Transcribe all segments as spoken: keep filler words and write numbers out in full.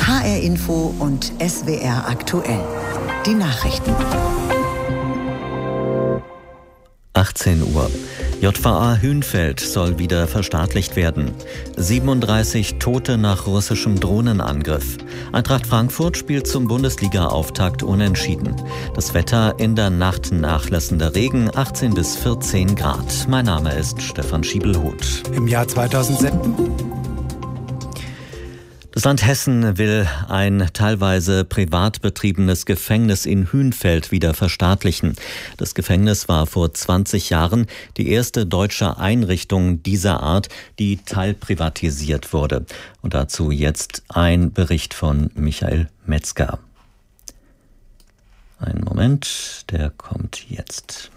H R Info und S W R aktuell. Die Nachrichten. achtzehn Uhr. J V A Hünfeld soll wieder verstaatlicht werden. siebenunddreißig Tote nach russischem Drohnenangriff. Eintracht Frankfurt spielt zum Bundesliga-Auftakt unentschieden. Das Wetter: in der Nacht nachlassender Regen, achtzehn bis vierzehn Grad. Mein Name ist Stefan Schiebelhuth. Im Jahr zweitausendsechs Das Land Hessen will ein teilweise privat betriebenes Gefängnis in Hünfeld wieder verstaatlichen. Das Gefängnis war vor zwanzig Jahren die erste deutsche Einrichtung dieser Art, die teilprivatisiert wurde. Und dazu jetzt ein Bericht von Michael Metzger. Einen Moment, der kommt jetzt.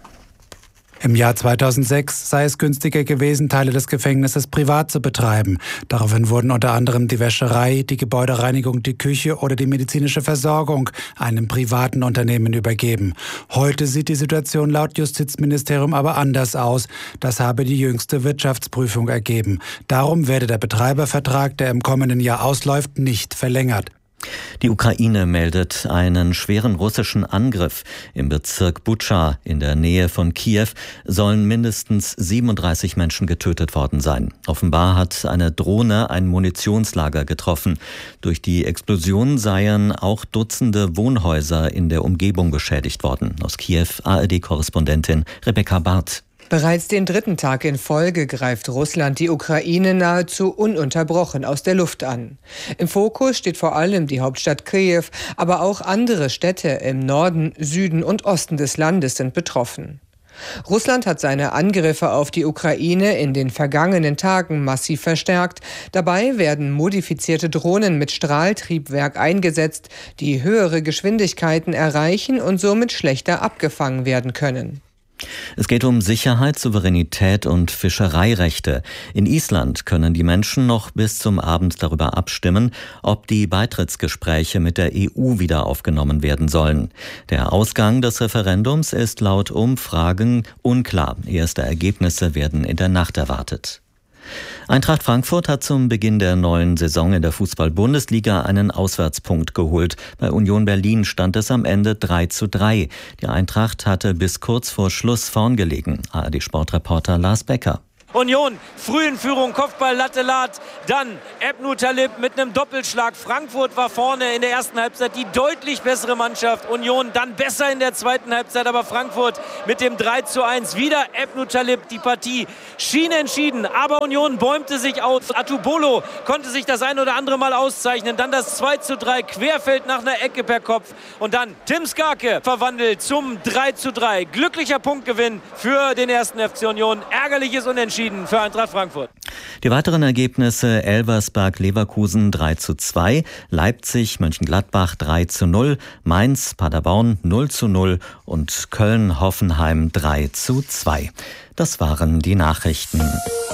Im Jahr zweitausendsechs sei es günstiger gewesen, Teile des Gefängnisses privat zu betreiben. Daraufhin wurden unter anderem die Wäscherei, die Gebäudereinigung, die Küche oder die medizinische Versorgung einem privaten Unternehmen übergeben. Heute sieht die Situation laut Justizministerium aber anders aus. Das habe die jüngste Wirtschaftsprüfung ergeben. Darum werde der Betreibervertrag, der im kommenden Jahr ausläuft, nicht verlängert. Die Ukraine meldet einen schweren russischen Angriff. Im Bezirk Butscha in der Nähe von Kiew sollen mindestens siebenunddreißig Menschen getötet worden sein. Offenbar hat eine Drohne ein Munitionslager getroffen. Durch die Explosion seien auch Dutzende Wohnhäuser in der Umgebung beschädigt worden. Aus Kiew A R D-Korrespondentin Rebecca Barth. Bereits den dritten Tag in Folge greift Russland die Ukraine nahezu ununterbrochen aus der Luft an. Im Fokus steht vor allem die Hauptstadt Kiew, aber auch andere Städte im Norden, Süden und Osten des Landes sind betroffen. Russland hat seine Angriffe auf die Ukraine in den vergangenen Tagen massiv verstärkt. Dabei werden modifizierte Drohnen mit Strahltriebwerk eingesetzt, die höhere Geschwindigkeiten erreichen und somit schlechter abgefangen werden können. Es geht um Sicherheit, Souveränität und Fischereirechte. In Island können die Menschen noch bis zum Abend darüber abstimmen, ob die Beitrittsgespräche mit der E U wieder aufgenommen werden sollen. Der Ausgang des Referendums ist laut Umfragen unklar. Erste Ergebnisse werden in der Nacht erwartet. Eintracht Frankfurt hat zum Beginn der neuen Saison in der Fußball-Bundesliga einen Auswärtspunkt geholt. Bei Union Berlin stand es am Ende drei zu drei. Die Eintracht hatte bis kurz vor Schluss vorn gelegen. A R D-Sportreporter Lars Becker. Union früh in Führung, Kopfball, Latte Lat, dann Ebnu Talib mit einem Doppelschlag. Frankfurt war vorne in der ersten Halbzeit die deutlich bessere Mannschaft. Union dann besser in der zweiten Halbzeit, aber Frankfurt mit dem drei zu eins. Wieder Ebnu Talib, die Partie schien entschieden, aber Union bäumte sich aus. Atubolo konnte sich das ein oder andere Mal auszeichnen. Dann das zwei zu drei, Querfeld nach einer Ecke per Kopf. Und dann Tim Skarke verwandelt zum drei zu drei. Glücklicher Punktgewinn für den ersten F C Union. Ärgerliches Unentschieden für Eintracht Frankfurt. Die weiteren Ergebnisse: Elversberg-Leverkusen drei zu zwei, Leipzig-Mönchengladbach drei zu null, Mainz-Paderborn null zu null und Köln-Hoffenheim drei zu zwei. Das waren die Nachrichten.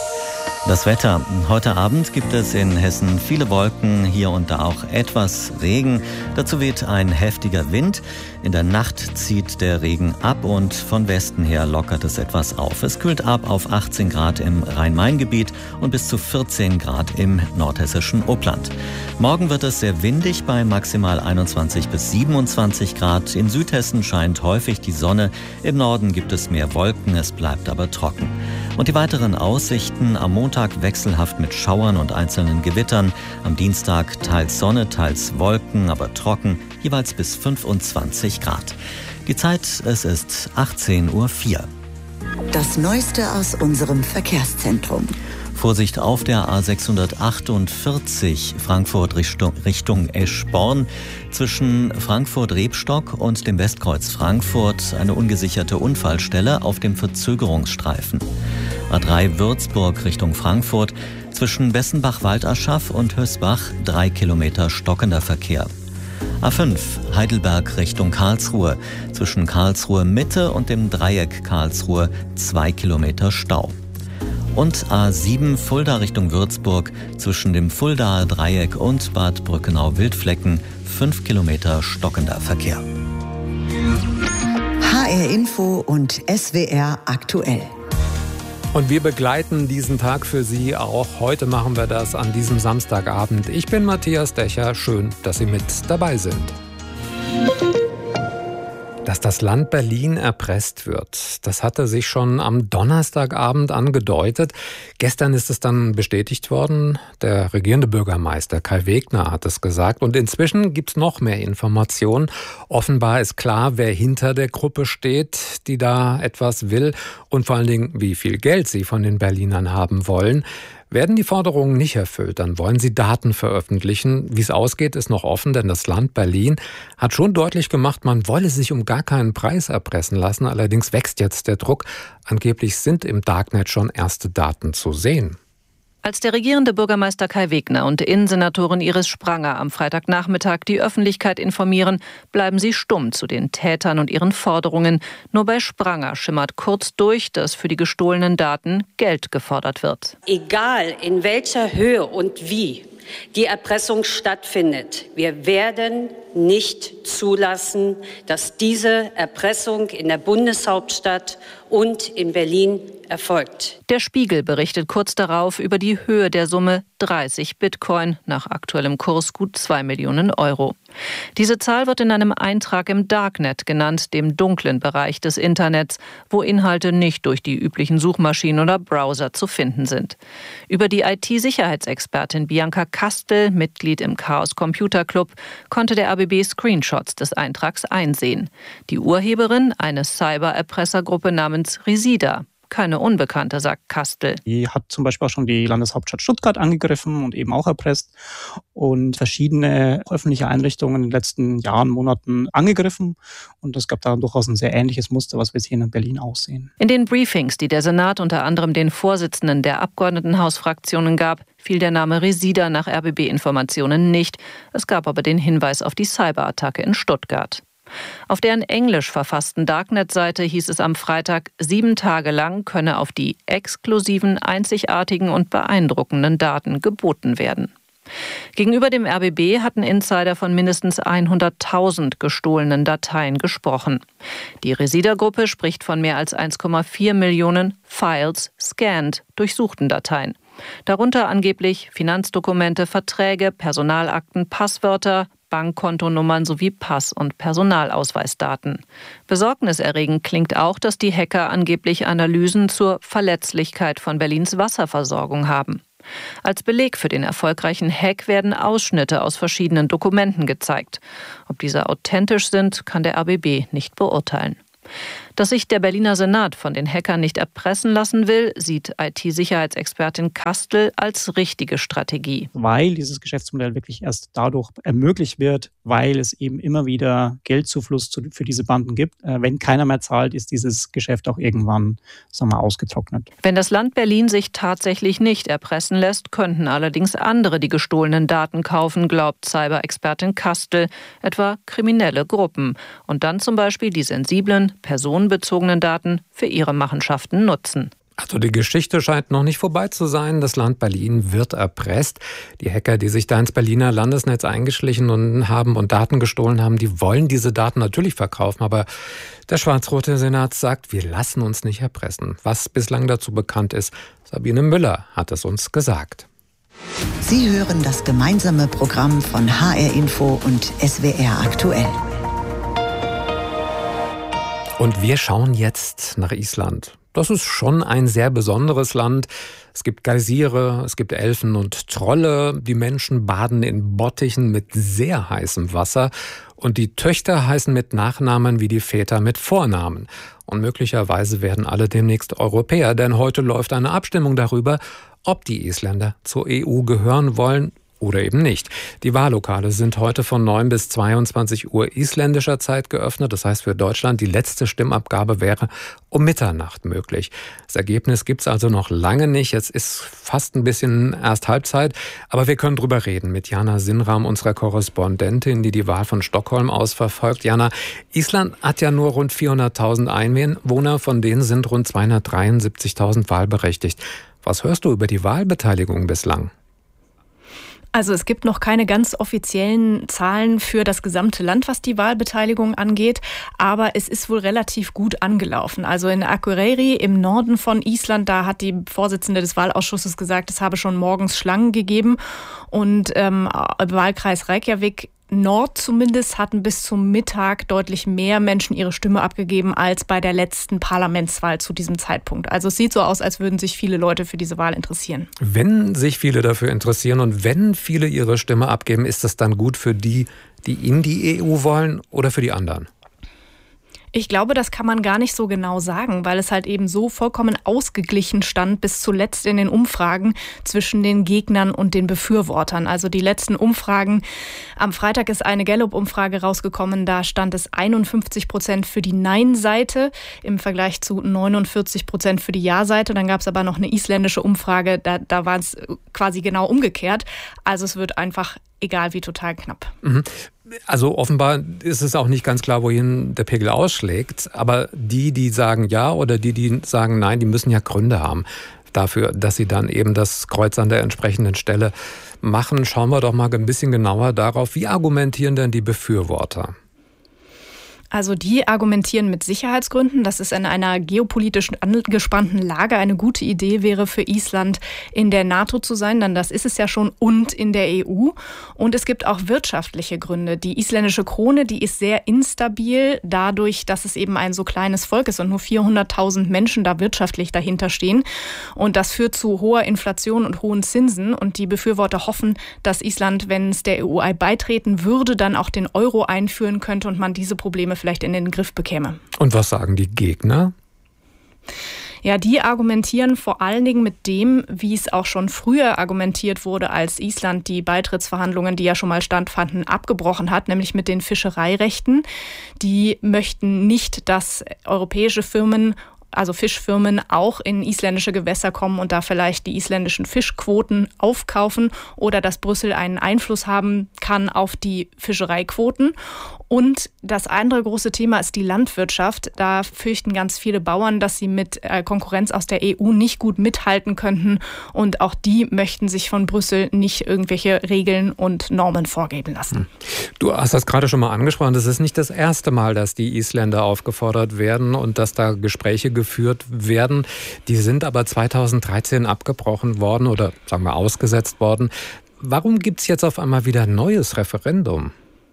Das Wetter. Heute Abend gibt es in Hessen viele Wolken, hier und da auch etwas Regen. Dazu weht ein heftiger Wind. In der Nacht zieht der Regen ab und von Westen her lockert es etwas auf. Es kühlt ab auf achtzehn Grad im Rhein-Main-Gebiet und bis zu vierzehn Grad im nordhessischen Oppland. Morgen wird es sehr windig bei maximal einundzwanzig bis siebenundzwanzig Grad. In Südhessen scheint häufig die Sonne. Im Norden gibt es mehr Wolken, es bleibt aber trocken. Und die weiteren Aussichten: am Montag wechselhaft mit Schauern und einzelnen Gewittern. Am Dienstag teils Sonne, teils Wolken, aber trocken, jeweils bis fünfundzwanzig Grad. Die Zeit, es ist achtzehn Uhr vier. Das Neueste aus unserem Verkehrszentrum. Vorsicht auf der A sechshundertachtundvierzig Frankfurt Richtung, Richtung Eschborn. Zwischen Frankfurt-Rebstock und dem Westkreuz Frankfurt eine ungesicherte Unfallstelle auf dem Verzögerungsstreifen. A drei Würzburg Richtung Frankfurt. Zwischen Bessenbach-Waldaschaf und Hösbach drei Kilometer stockender Verkehr. A fünf Heidelberg Richtung Karlsruhe. Zwischen Karlsruhe Mitte und dem Dreieck Karlsruhe zwei Kilometer Stau. Und A sieben Fulda Richtung Würzburg, zwischen dem Fuldaer Dreieck und Bad Brückenau-Wildflecken fünf Kilometer stockender Verkehr. H R Info und S W R aktuell. Und wir begleiten diesen Tag für Sie auch. Heute machen wir das an diesem Samstagabend. Ich bin Matthias Decher. Schön, dass Sie mit dabei sind. Dass das Land Berlin erpresst wird, das hatte sich schon am Donnerstagabend angedeutet. Gestern ist es dann bestätigt worden. Der regierende Bürgermeister Kai Wegner hat es gesagt. Und inzwischen gibt es noch mehr Informationen. Offenbar ist klar, wer hinter der Gruppe steht, die da etwas will. Und vor allen Dingen, wie viel Geld sie von den Berlinern haben wollen. Werden die Forderungen nicht erfüllt, dann wollen sie Daten veröffentlichen. Wie es ausgeht, ist noch offen, denn das Land Berlin hat schon deutlich gemacht, man wolle sich um gar keinen Preis erpressen lassen. Allerdings wächst jetzt der Druck. Angeblich sind im Darknet schon erste Daten zu sehen. Als der regierende Bürgermeister Kai Wegner und Innensenatorin Iris Spranger am Freitagnachmittag die Öffentlichkeit informieren, bleiben sie stumm zu den Tätern und ihren Forderungen. Nur bei Spranger schimmert kurz durch, dass für die gestohlenen Daten Geld gefordert wird. Egal in welcher Höhe und wie die Erpressung stattfindet, wir werden nicht zulassen, dass diese Erpressung in der Bundeshauptstadt und in Berlin erfolgt. Der Spiegel berichtet kurz darauf über die Höhe der Summe dreißig Bitcoin, nach aktuellem Kurs gut zwei Millionen Euro. Diese Zahl wird in einem Eintrag im Darknet genannt, dem dunklen Bereich des Internets, wo Inhalte nicht durch die üblichen Suchmaschinen oder Browser zu finden sind. Über die I T-Sicherheitsexpertin Bianca Kastel, Mitglied im Chaos Computer Club, konnte der A B B Screenshots des Eintrags einsehen. Die Urheberin, eine Cyber-Erpressergruppe namens Resida. Keine Unbekannte, sagt Kastel. Die hat zum Beispiel auch schon die Landeshauptstadt Stuttgart angegriffen und eben auch erpresst und verschiedene öffentliche Einrichtungen in den letzten Jahren, Monaten angegriffen. Und es gab da durchaus ein sehr ähnliches Muster, was wir jetzt hier in Berlin auch sehen. In den Briefings, die der Senat unter anderem den Vorsitzenden der Abgeordnetenhausfraktionen gab, fiel der Name Resida nach R B B-Informationen nicht. Es gab aber den Hinweis auf die Cyberattacke in Stuttgart. Auf deren englisch verfassten Darknet-Seite hieß es am Freitag, sieben Tage lang könne auf die exklusiven, einzigartigen und beeindruckenden Daten geboten werden. Gegenüber dem R B B hatten Insider von mindestens hunderttausend gestohlenen Dateien gesprochen. Die Resida-Gruppe spricht von mehr als eins Komma vier Millionen Files scanned, durchsuchten Dateien. Darunter angeblich Finanzdokumente, Verträge, Personalakten, Passwörter, Bankkontonummern sowie Pass- und Personalausweisdaten. Besorgniserregend klingt auch, dass die Hacker angeblich Analysen zur Verletzlichkeit von Berlins Wasserversorgung haben. Als Beleg für den erfolgreichen Hack werden Ausschnitte aus verschiedenen Dokumenten gezeigt. Ob diese authentisch sind, kann der R B B nicht beurteilen. Dass sich der Berliner Senat von den Hackern nicht erpressen lassen will, sieht I T-Sicherheitsexpertin Kastel als richtige Strategie. Weil dieses Geschäftsmodell wirklich erst dadurch ermöglicht wird, weil es eben immer wieder Geldzufluss für diese Banden gibt. Wenn keiner mehr zahlt, ist dieses Geschäft auch irgendwann, sagen wir, ausgetrocknet. Wenn das Land Berlin sich tatsächlich nicht erpressen lässt, könnten allerdings andere die gestohlenen Daten kaufen, glaubt Cyber-Expertin Kastel, etwa kriminelle Gruppen. Und dann zum Beispiel die sensiblen, personenbezogenen Daten für ihre Machenschaften nutzen. Also die Geschichte scheint noch nicht vorbei zu sein. Das Land Berlin wird erpresst. Die Hacker, die sich da ins Berliner Landesnetz eingeschlichen und haben und Daten gestohlen haben, die wollen diese Daten natürlich verkaufen. Aber der schwarz-rote Senat sagt, wir lassen uns nicht erpressen. Was bislang dazu bekannt ist, Sabine Müller hat es uns gesagt. Sie hören das gemeinsame Programm von H R Info und S W R aktuell. Und wir schauen jetzt nach Island. Das ist schon ein sehr besonderes Land. Es gibt Geysire, es gibt Elfen und Trolle. Die Menschen baden in Bottichen mit sehr heißem Wasser. Und die Töchter heißen mit Nachnamen wie die Väter mit Vornamen. Und möglicherweise werden alle demnächst Europäer, denn heute läuft eine Abstimmung darüber, ob die Isländer zur E U gehören wollen oder eben nicht. Die Wahllokale sind heute von neun bis zweiundzwanzig Uhr isländischer Zeit geöffnet. Das heißt für Deutschland, die letzte Stimmabgabe wäre um Mitternacht möglich. Das Ergebnis gibt es also noch lange nicht. Jetzt ist fast ein bisschen erst Halbzeit. Aber wir können drüber reden mit Jana Sinram, unserer Korrespondentin, die die Wahl von Stockholm aus verfolgt. Jana, Island hat ja nur rund vierhunderttausend Einwohner, von denen sind rund zweihundertdreiundsiebzigtausend wahlberechtigt. Was hörst du über die Wahlbeteiligung bislang? Also es gibt noch keine ganz offiziellen Zahlen für das gesamte Land, was die Wahlbeteiligung angeht, aber es ist wohl relativ gut angelaufen. Also in Akureyri im Norden von Island, da hat die Vorsitzende des Wahlausschusses gesagt, es habe schon morgens Schlangen gegeben und ähm, im Wahlkreis Reykjavik Nord zumindest hatten bis zum Mittag deutlich mehr Menschen ihre Stimme abgegeben als bei der letzten Parlamentswahl zu diesem Zeitpunkt. Also es sieht so aus, als würden sich viele Leute für diese Wahl interessieren. Wenn sich viele dafür interessieren und wenn viele ihre Stimme abgeben, ist das dann gut für die, die in die E U wollen oder für die anderen? Ich glaube, das kann man gar nicht so genau sagen, weil es halt eben so vollkommen ausgeglichen stand bis zuletzt in den Umfragen zwischen den Gegnern und den Befürwortern. Also die letzten Umfragen, am Freitag ist eine Gallup-Umfrage rausgekommen, da stand es einundfünfzig Prozent für die Nein-Seite im Vergleich zu neunundvierzig Prozent für die Ja-Seite. Dann gab es aber noch eine isländische Umfrage, da, da war es quasi genau umgekehrt. Also es wird einfach, egal wie, total knapp. Mhm. Also offenbar ist es auch nicht ganz klar, wohin der Pegel ausschlägt. Aber die, die sagen ja oder die, die sagen nein, die müssen ja Gründe haben dafür, dass sie dann eben das Kreuz an der entsprechenden Stelle machen. Schauen wir doch mal ein bisschen genauer darauf, wie argumentieren denn die Befürworter? Also die argumentieren mit Sicherheitsgründen, dass es in einer geopolitisch angespannten Lage eine gute Idee wäre für Island, in der NATO zu sein, denn das ist es ja schon, und in der E U. Und es gibt auch wirtschaftliche Gründe. Die isländische Krone, die ist sehr instabil, dadurch, dass es eben ein so kleines Volk ist und nur vierhunderttausend Menschen da wirtschaftlich dahinter stehen. Und das führt zu hoher Inflation und hohen Zinsen. Und die Befürworter hoffen, dass Island, wenn es der E U beitreten würde, dann auch den Euro einführen könnte und man diese Probleme vielleicht in den Griff bekäme. Und was sagen die Gegner? Ja, die argumentieren vor allen Dingen mit dem, wie es auch schon früher argumentiert wurde, als Island die Beitrittsverhandlungen, die ja schon mal stattfanden, abgebrochen hat, nämlich mit den Fischereirechten. Die möchten nicht, dass europäische Firmen, also Fischfirmen, auch in isländische Gewässer kommen und da vielleicht die isländischen Fischquoten aufkaufen oder dass Brüssel einen Einfluss haben kann auf die Fischereiquoten. Und das andere große Thema ist die Landwirtschaft. Da fürchten ganz viele Bauern, dass sie mit Konkurrenz aus der E U nicht gut mithalten könnten. Und auch die möchten sich von Brüssel nicht irgendwelche Regeln und Normen vorgeben lassen. Du hast das gerade schon mal angesprochen. Das ist nicht das erste Mal, dass die Isländer aufgefordert werden und dass da Gespräche geführt werden. Die sind aber zweitausenddreizehn abgebrochen worden oder sagen wir ausgesetzt worden. Warum gibt es jetzt auf einmal wieder ein neues Referendum?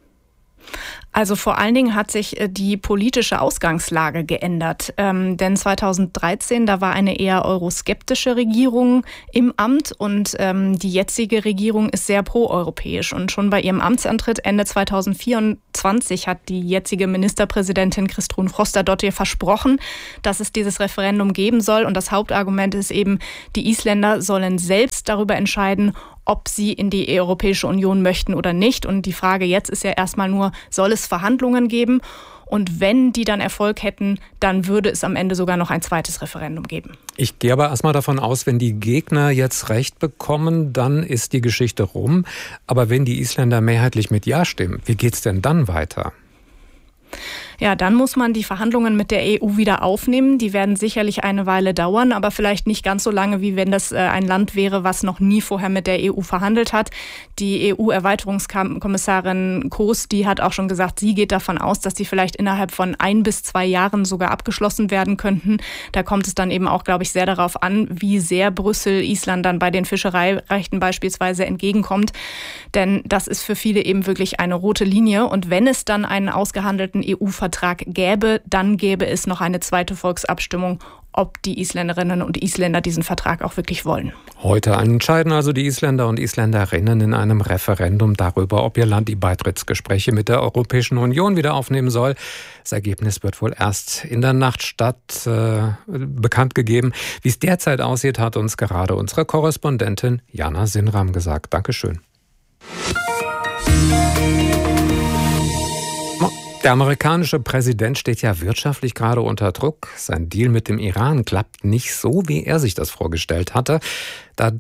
Also vor allen Dingen hat sich die politische Ausgangslage geändert. Ähm, denn zweitausenddreizehn, da war eine eher euroskeptische Regierung im Amt und ähm, die jetzige Regierung ist sehr proeuropäisch. Und schon bei ihrem Amtsantritt Ende zweitausendvierundzwanzig hat die jetzige Ministerpräsidentin Kristrún Frostadóttir versprochen, dass es dieses Referendum geben soll. Und das Hauptargument ist eben, die Isländer sollen selbst darüber entscheiden, ob sie in die Europäische Union möchten oder nicht. Und die Frage jetzt ist ja erstmal nur, soll es Verhandlungen geben? Und wenn die dann Erfolg hätten, dann würde es am Ende sogar noch ein zweites Referendum geben. Ich gehe aber erstmal davon aus, wenn die Gegner jetzt Recht bekommen, dann ist die Geschichte rum. Aber wenn die Isländer mehrheitlich mit Ja stimmen, wie geht's denn dann weiter? Ja, dann muss man die Verhandlungen mit der E U wieder aufnehmen. Die werden sicherlich eine Weile dauern, aber vielleicht nicht ganz so lange, wie wenn das ein Land wäre, was noch nie vorher mit der E U verhandelt hat. Die E U-Erweiterungskommissarin Kroes, die hat auch schon gesagt, sie geht davon aus, dass die vielleicht innerhalb von ein bis zwei Jahren sogar abgeschlossen werden könnten. Da kommt es dann eben auch, glaube ich, sehr darauf an, wie sehr Brüssel Island dann bei den Fischereirechten beispielsweise entgegenkommt. Denn das ist für viele eben wirklich eine rote Linie. Und wenn es dann einen ausgehandelten E U-Vertrag gäbe, dann gäbe es noch eine zweite Volksabstimmung, ob die Isländerinnen und Isländer diesen Vertrag auch wirklich wollen. Heute entscheiden also die Isländer und Isländerinnen in einem Referendum darüber, ob ihr Land die Beitrittsgespräche mit der Europäischen Union wieder aufnehmen soll. Das Ergebnis wird wohl erst in der Nacht statt äh, bekannt gegeben. Wie es derzeit aussieht, hat uns gerade unsere Korrespondentin Jana Sinram gesagt. Dankeschön. Der amerikanische Präsident steht ja wirtschaftlich gerade unter Druck. Sein Deal mit dem Iran klappt nicht so, wie er sich das vorgestellt hatte. Da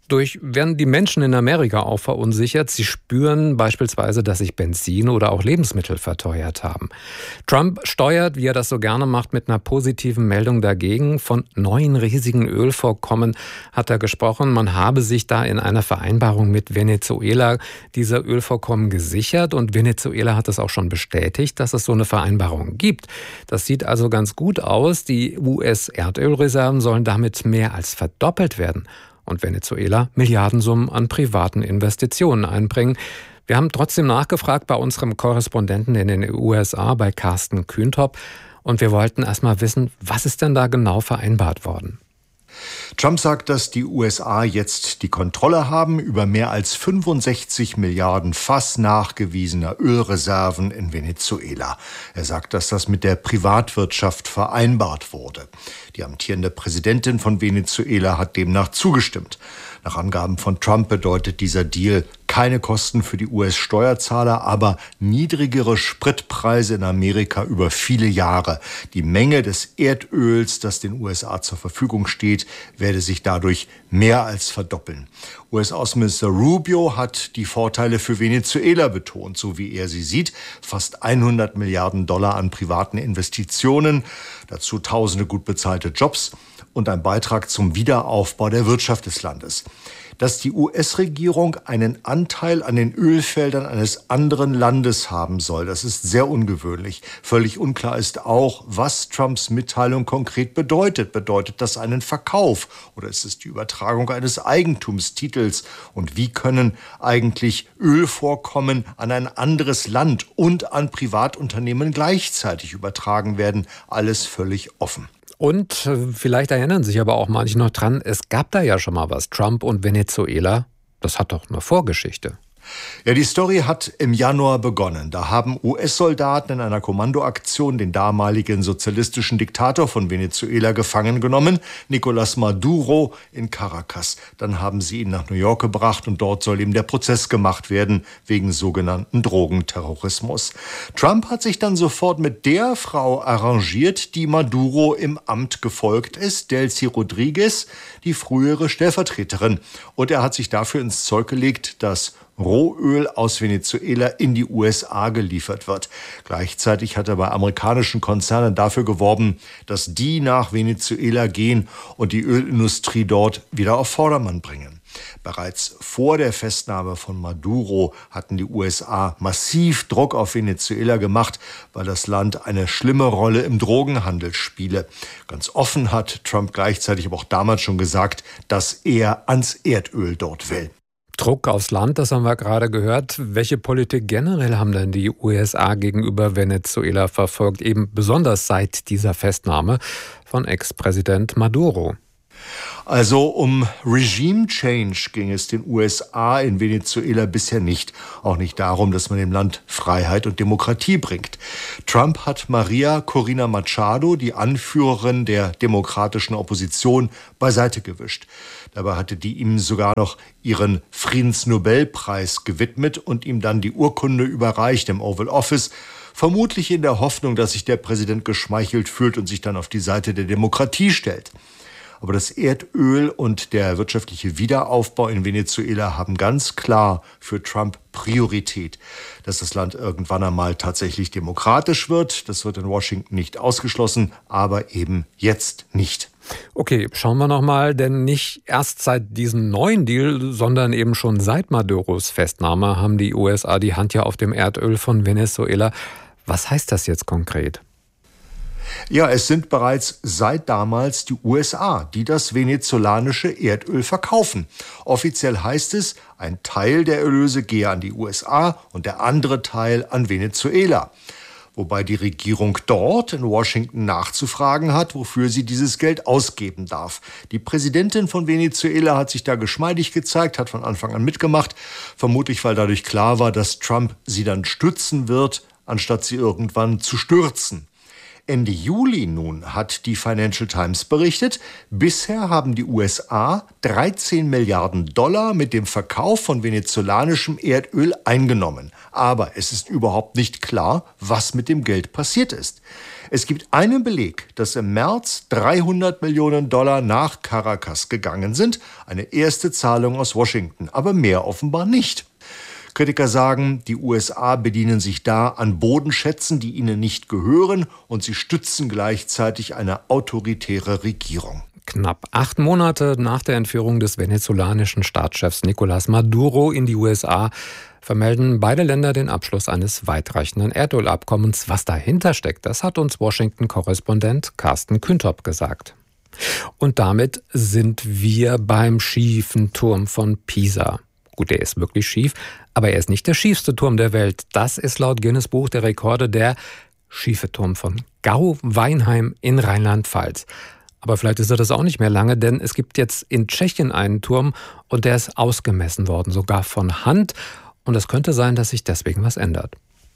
Dadurch werden die Menschen in Amerika auch verunsichert. Sie spüren beispielsweise, dass sich Benzin oder auch Lebensmittel verteuert haben. Trump steuert, wie er das so gerne macht, mit einer positiven Meldung dagegen. Von neuen riesigen Ölvorkommen hat er gesprochen. Man habe sich da in einer Vereinbarung mit Venezuela diese Ölvorkommen gesichert und Venezuela hat es auch schon bestätigt, dass es so eine Vereinbarung gibt. Das sieht also ganz gut aus. Die U S-Erdölreserven sollen damit mehr als verdoppelt werden und Venezuela Milliardensummen an privaten Investitionen einbringen. Wir haben trotzdem nachgefragt bei unserem Korrespondenten in den U S A, bei Carsten Kühntop, und wir wollten erst mal wissen, was ist denn da genau vereinbart worden? Trump sagt, dass die U S A jetzt die Kontrolle haben über mehr als fünfundsechzig Milliarden Fass nachgewiesener Ölreserven in Venezuela. Er sagt, dass das mit der Privatwirtschaft vereinbart wurde. Die amtierende Präsidentin von Venezuela hat demnach zugestimmt. Nach Angaben von Trump bedeutet dieser Deal keine Kosten für die U S-Steuerzahler, aber niedrigere Spritpreise in Amerika über viele Jahre. Die Menge des Erdöls, das den U S A zur Verfügung steht, werde sich dadurch mehr als verdoppeln. U S-Außenminister Rubio hat die Vorteile für Venezuela betont, so wie er sie sieht. Fast hundert Milliarden Dollar an privaten Investitionen, dazu tausende gut bezahlte Jobs und ein Beitrag zum Wiederaufbau der Wirtschaft des Landes. Dass die U S-Regierung einen Anteil an den Ölfeldern eines anderen Landes haben soll, das ist sehr ungewöhnlich. Völlig unklar ist auch, was Trumps Mitteilung konkret bedeutet. Bedeutet das einen Verkauf oder ist es die Übertragung eines Eigentumstitels? Und wie können eigentlich Ölvorkommen an ein anderes Land und an Privatunternehmen gleichzeitig übertragen werden? Alles völlig offen. Und vielleicht erinnern sich aber auch manche noch dran, es gab da ja schon mal was. Trump und Venezuela, das hat doch eine Vorgeschichte. Ja, die Story hat im Januar begonnen. Da haben U S-Soldaten in einer Kommandoaktion den damaligen sozialistischen Diktator von Venezuela gefangen genommen, Nicolás Maduro in Caracas. Dann haben sie ihn nach New York gebracht und dort soll ihm der Prozess gemacht werden wegen sogenannten Drogenterrorismus. Trump hat sich dann sofort mit der Frau arrangiert, die Maduro im Amt gefolgt ist, Delcy Rodriguez, die frühere Stellvertreterin. Und er hat sich dafür ins Zeug gelegt, dass Rohöl aus Venezuela in die U S A geliefert wird. Gleichzeitig hat er bei amerikanischen Konzernen dafür geworben, dass die nach Venezuela gehen und die Ölindustrie dort wieder auf Vordermann bringen. Bereits vor der Festnahme von Maduro hatten die U S A massiv Druck auf Venezuela gemacht, weil das Land eine schlimme Rolle im Drogenhandel spiele. Ganz offen hat Trump gleichzeitig aber auch damals schon gesagt, dass er ans Erdöl dort will. Druck aufs Land, das haben wir gerade gehört. Welche Politik generell haben denn die U S A gegenüber Venezuela verfolgt, eben besonders seit dieser Festnahme von Ex-Präsident Maduro? Also um Regime Change ging es den U S A in Venezuela bisher nicht. Auch nicht darum, dass man dem Land Freiheit und Demokratie bringt. Trump hat Maria Corina Machado, die Anführerin der demokratischen Opposition, beiseite gewischt. Dabei hatte die ihm sogar noch ihren Friedensnobelpreis gewidmet und ihm dann die Urkunde überreicht im Oval Office, vermutlich in der Hoffnung, dass sich der Präsident geschmeichelt fühlt und sich dann auf die Seite der Demokratie stellt. Aber das Erdöl und der wirtschaftliche Wiederaufbau in Venezuela haben ganz klar für Trump Priorität. Dass das Land irgendwann einmal tatsächlich demokratisch wird, das wird in Washington nicht ausgeschlossen, aber eben jetzt nicht. Okay, schauen wir nochmal, denn nicht erst seit diesem neuen Deal, sondern eben schon seit Maduros Festnahme haben die U S A die Hand ja auf dem Erdöl von Venezuela. Was heißt das jetzt konkret? Ja, es sind bereits seit damals die U S A, die das venezolanische Erdöl verkaufen. Offiziell heißt es, ein Teil der Erlöse gehe an die U S A und der andere Teil an Venezuela. Wobei die Regierung dort in Washington nachzufragen hat, wofür sie dieses Geld ausgeben darf. Die Präsidentin von Venezuela hat sich da geschmeidig gezeigt, hat von Anfang an mitgemacht, vermutlich weil dadurch klar war, dass Trump sie dann stützen wird, anstatt sie irgendwann zu stürzen. Ende Juli nun hat die Financial Times berichtet, bisher haben die U S A dreizehn Milliarden Dollar mit dem Verkauf von venezolanischem Erdöl eingenommen. Aber es ist überhaupt nicht klar, was mit dem Geld passiert ist. Es gibt einen Beleg, dass im März dreihundert Millionen Dollar nach Caracas gegangen sind. Eine erste Zahlung aus Washington, aber mehr offenbar nicht. Kritiker sagen, die U S A bedienen sich da an Bodenschätzen, die ihnen nicht gehören, und sie stützen gleichzeitig eine autoritäre Regierung. Knapp acht Monate nach der Entführung des venezolanischen Staatschefs Nicolás Maduro in die U S A vermelden beide Länder den Abschluss eines weitreichenden Erdölabkommens. Was dahinter steckt, das hat uns Washington-Korrespondent Carsten Küntop gesagt. Und damit sind wir beim schiefen Turm von Pisa. Gut, der ist wirklich schief, aber er ist nicht der schiefste Turm der Welt. Das ist laut Guinness Buch der Rekorde der schiefe Turm von Gau-Weinheim in Rheinland-Pfalz. Aber vielleicht ist er das auch nicht mehr lange, denn es gibt jetzt in Tschechien einen Turm und der ist ausgemessen worden, sogar von Hand. Und es könnte sein, dass sich deswegen was ändert.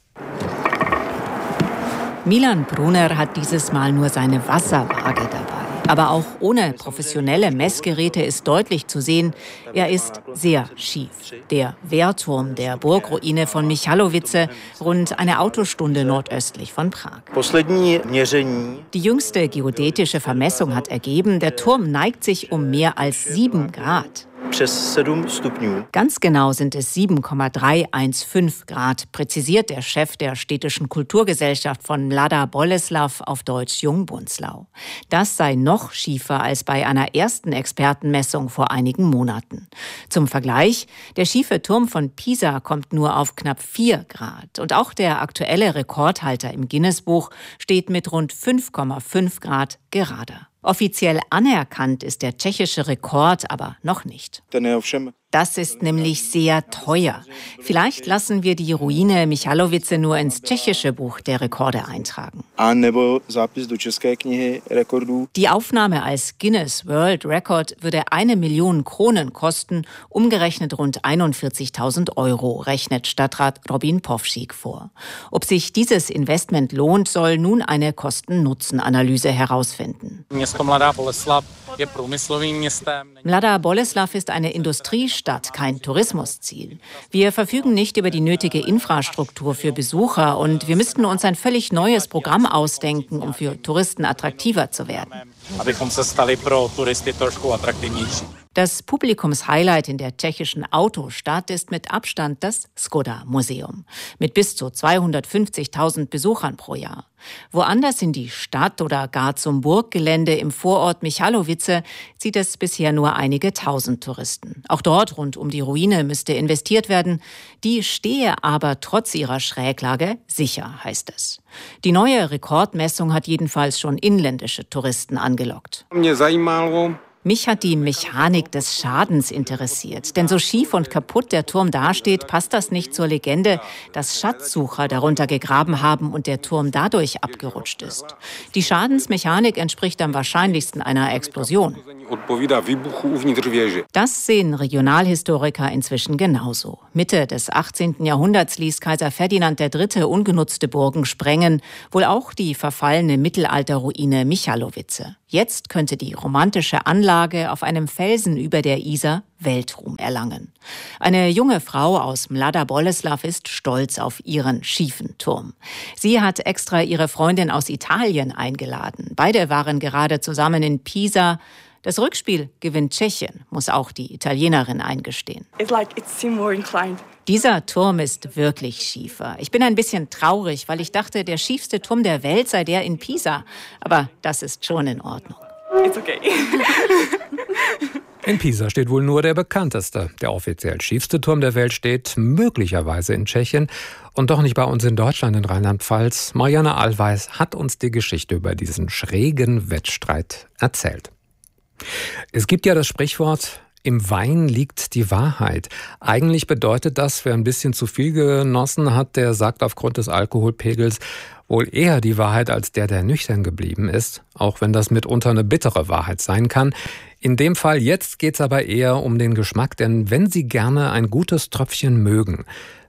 Milan Brunner hat dieses Mal nur seine Wasserwaage dabei. Aber auch ohne professionelle Messgeräte ist deutlich zu sehen, er ist sehr schief. Der Wehrturm der Burgruine von Michalovice, rund eine Autostunde nordöstlich von Prag. Die jüngste geodätische Vermessung hat ergeben, der Turm neigt sich um mehr als sieben Grad. Ganz genau sind es sieben Komma dreihundertfünfzehn Grad, präzisiert der Chef der städtischen Kulturgesellschaft von Mladá Boleslav, auf Deutsch Jungbunzlau. Das sei noch schiefer als bei einer ersten Expertenmessung vor einigen Monaten. Zum Vergleich, der schiefe Turm von Pisa kommt nur auf knapp vier Grad. Und auch der aktuelle Rekordhalter im Guinness-Buch steht mit rund fünf Komma fünf Grad gerade. Offiziell anerkannt ist der tschechische Rekord aber noch nicht. Das ist nämlich sehr teuer. Vielleicht lassen wir die Ruine Michalovice nur ins tschechische Buch der Rekorde eintragen. Die Aufnahme als Guinness World Record würde eine Million Kronen kosten, umgerechnet rund einundvierzigtausend Euro, rechnet Stadtrat Robin Povšík vor. Ob sich dieses Investment lohnt, soll nun eine Kosten-Nutzen-Analyse herausfinden. Mladá Boleslav ist eine Industriestadt, kein Tourismusziel. Wir verfügen nicht über die nötige Infrastruktur für Besucher und wir müssten uns ein völlig neues Programm ausdenken, um für Touristen attraktiver zu werden. Das Publikumshighlight in der tschechischen Autostadt ist mit Abstand das Skoda-Museum mit bis zu zweihundertfünfzigtausend Besuchern pro Jahr. Woanders in die Stadt oder gar zum Burggelände im Vorort Michalovice zieht es bisher nur einige tausend Touristen. Auch dort rund um die Ruine müsste investiert werden. Die stehe aber trotz ihrer Schräglage sicher, heißt es. Die neue Rekordmessung hat jedenfalls schon inländische Touristen angelockt. Mich hat die Mechanik des Schadens interessiert. Denn so schief und kaputt der Turm dasteht, passt das nicht zur Legende, dass Schatzsucher darunter gegraben haben und der Turm dadurch abgerutscht ist. Die Schadensmechanik entspricht am wahrscheinlichsten einer Explosion. Das sehen Regionalhistoriker inzwischen genauso. Mitte des achtzehnten Jahrhunderts ließ Kaiser Ferdinand der Dritte ungenutzte Burgen sprengen, wohl auch die verfallene Mittelalterruine Michalovice. Jetzt könnte die romantische Anlage auf einem Felsen über der Isar Weltruhm erlangen. Eine junge Frau aus Mladá Boleslav ist stolz auf ihren schiefen Turm. Sie hat extra ihre Freundin aus Italien eingeladen. Beide waren gerade zusammen in Pisa. Das Rückspiel gewinnt Tschechien, muss auch die Italienerin eingestehen. It's like it's more inclined. Dieser Turm ist wirklich schiefer. Ich bin ein bisschen traurig, weil ich dachte, der schiefste Turm der Welt sei der in Pisa. Aber das ist schon in Ordnung. It's okay. In Pisa steht wohl nur der bekannteste. Der offiziell schiefste Turm der Welt steht möglicherweise in Tschechien und doch nicht bei uns in Deutschland, in Rheinland-Pfalz. Marianne Allweis hat uns die Geschichte über diesen schrägen Wettstreit erzählt. Es gibt ja das Sprichwort, im Wein liegt die Wahrheit. Eigentlich bedeutet das, wer ein bisschen zu viel genossen hat, der sagt aufgrund des Alkoholpegels wohl eher die Wahrheit als der, der nüchtern geblieben ist, auch wenn das mitunter eine bittere Wahrheit sein kann. In dem Fall jetzt geht's aber eher um den Geschmack, denn wenn Sie gerne ein gutes Tröpfchen mögen,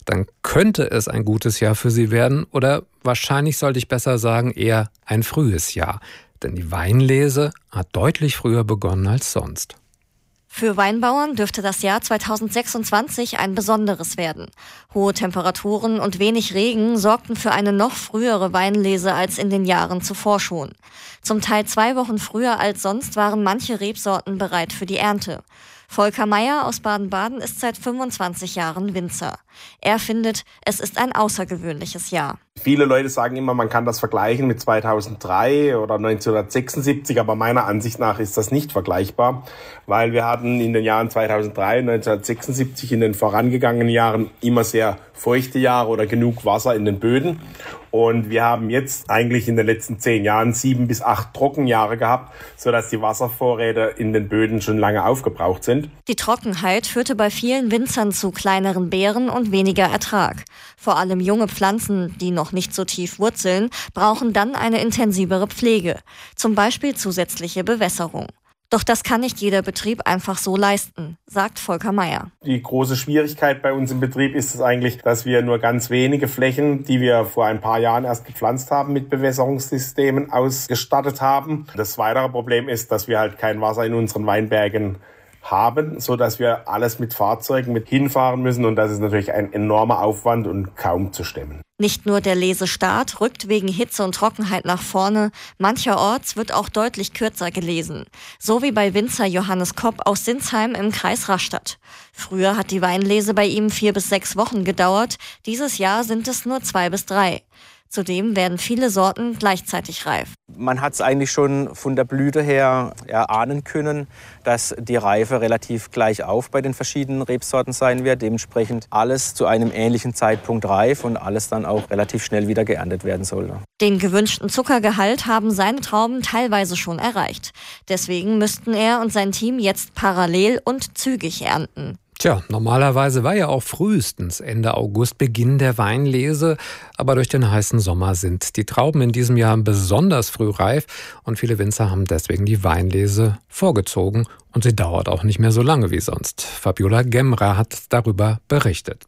dann könnte es ein gutes Jahr für sie werden oder wahrscheinlich sollte ich besser sagen eher ein frühes Jahr. Denn die Weinlese hat deutlich früher begonnen als sonst. Für Weinbauern dürfte das Jahr zweitausendsechsundzwanzig ein besonderes werden. Hohe Temperaturen und wenig Regen sorgten für eine noch frühere Weinlese als in den Jahren zuvor schon. Zum Teil zwei Wochen früher als sonst waren manche Rebsorten bereit für die Ernte. Volker Meyer aus Baden-Baden ist seit fünfundzwanzig Jahren Winzer. Er findet, es ist ein außergewöhnliches Jahr. Viele Leute sagen immer, man kann das vergleichen mit zweitausenddrei oder neunzehnhundertsechsundsiebzig, aber meiner Ansicht nach ist das nicht vergleichbar, weil wir hatten in den Jahren zweitausenddrei und neunzehnhundertsechsundsiebzig in den vorangegangenen Jahren immer sehr feuchte Jahre oder genug Wasser in den Böden. Und wir haben jetzt eigentlich in den letzten zehn Jahren sieben bis acht Trockenjahre gehabt, sodass die Wasservorräte in den Böden schon lange aufgebraucht sind. Die Trockenheit führte bei vielen Winzern zu kleineren Beeren und weniger Ertrag. Vor allem junge Pflanzen, die noch nicht so tief wurzeln, brauchen dann eine intensivere Pflege, zum Beispiel zusätzliche Bewässerung. Doch das kann nicht jeder Betrieb einfach so leisten, sagt Volker Meyer. Die große Schwierigkeit bei uns im Betrieb ist es eigentlich, dass wir nur ganz wenige Flächen, die wir vor ein paar Jahren erst gepflanzt haben, mit Bewässerungssystemen ausgestattet haben. Das weitere Problem ist, dass wir halt kein Wasser in unseren Weinbergen haben, so dass wir alles mit Fahrzeugen mit hinfahren müssen und das ist natürlich ein enormer Aufwand und kaum zu stemmen. Nicht nur der Lesestart rückt wegen Hitze und Trockenheit nach vorne, mancherorts wird auch deutlich kürzer gelesen. So wie bei Winzer Johannes Kopp aus Sinsheim im Kreis Rastatt. Früher hat die Weinlese bei ihm vier bis sechs Wochen gedauert, dieses Jahr sind es nur zwei bis drei. Zudem werden viele Sorten gleichzeitig reif. Man hat es eigentlich schon von der Blüte her erahnen können, dass die Reife relativ gleich auf bei den verschiedenen Rebsorten sein wird. Dementsprechend alles zu einem ähnlichen Zeitpunkt reif und alles dann auch relativ schnell wieder geerntet werden sollte. Den gewünschten Zuckergehalt haben seine Trauben teilweise schon erreicht. Deswegen müssten er und sein Team jetzt parallel und zügig ernten. Tja, normalerweise war ja auch frühestens Ende August Beginn der Weinlese, aber durch den heißen Sommer sind die Trauben in diesem Jahr besonders früh reif und viele Winzer haben deswegen die Weinlese vorgezogen und sie dauert auch nicht mehr so lange wie sonst. Fabiola Gemra hat darüber berichtet.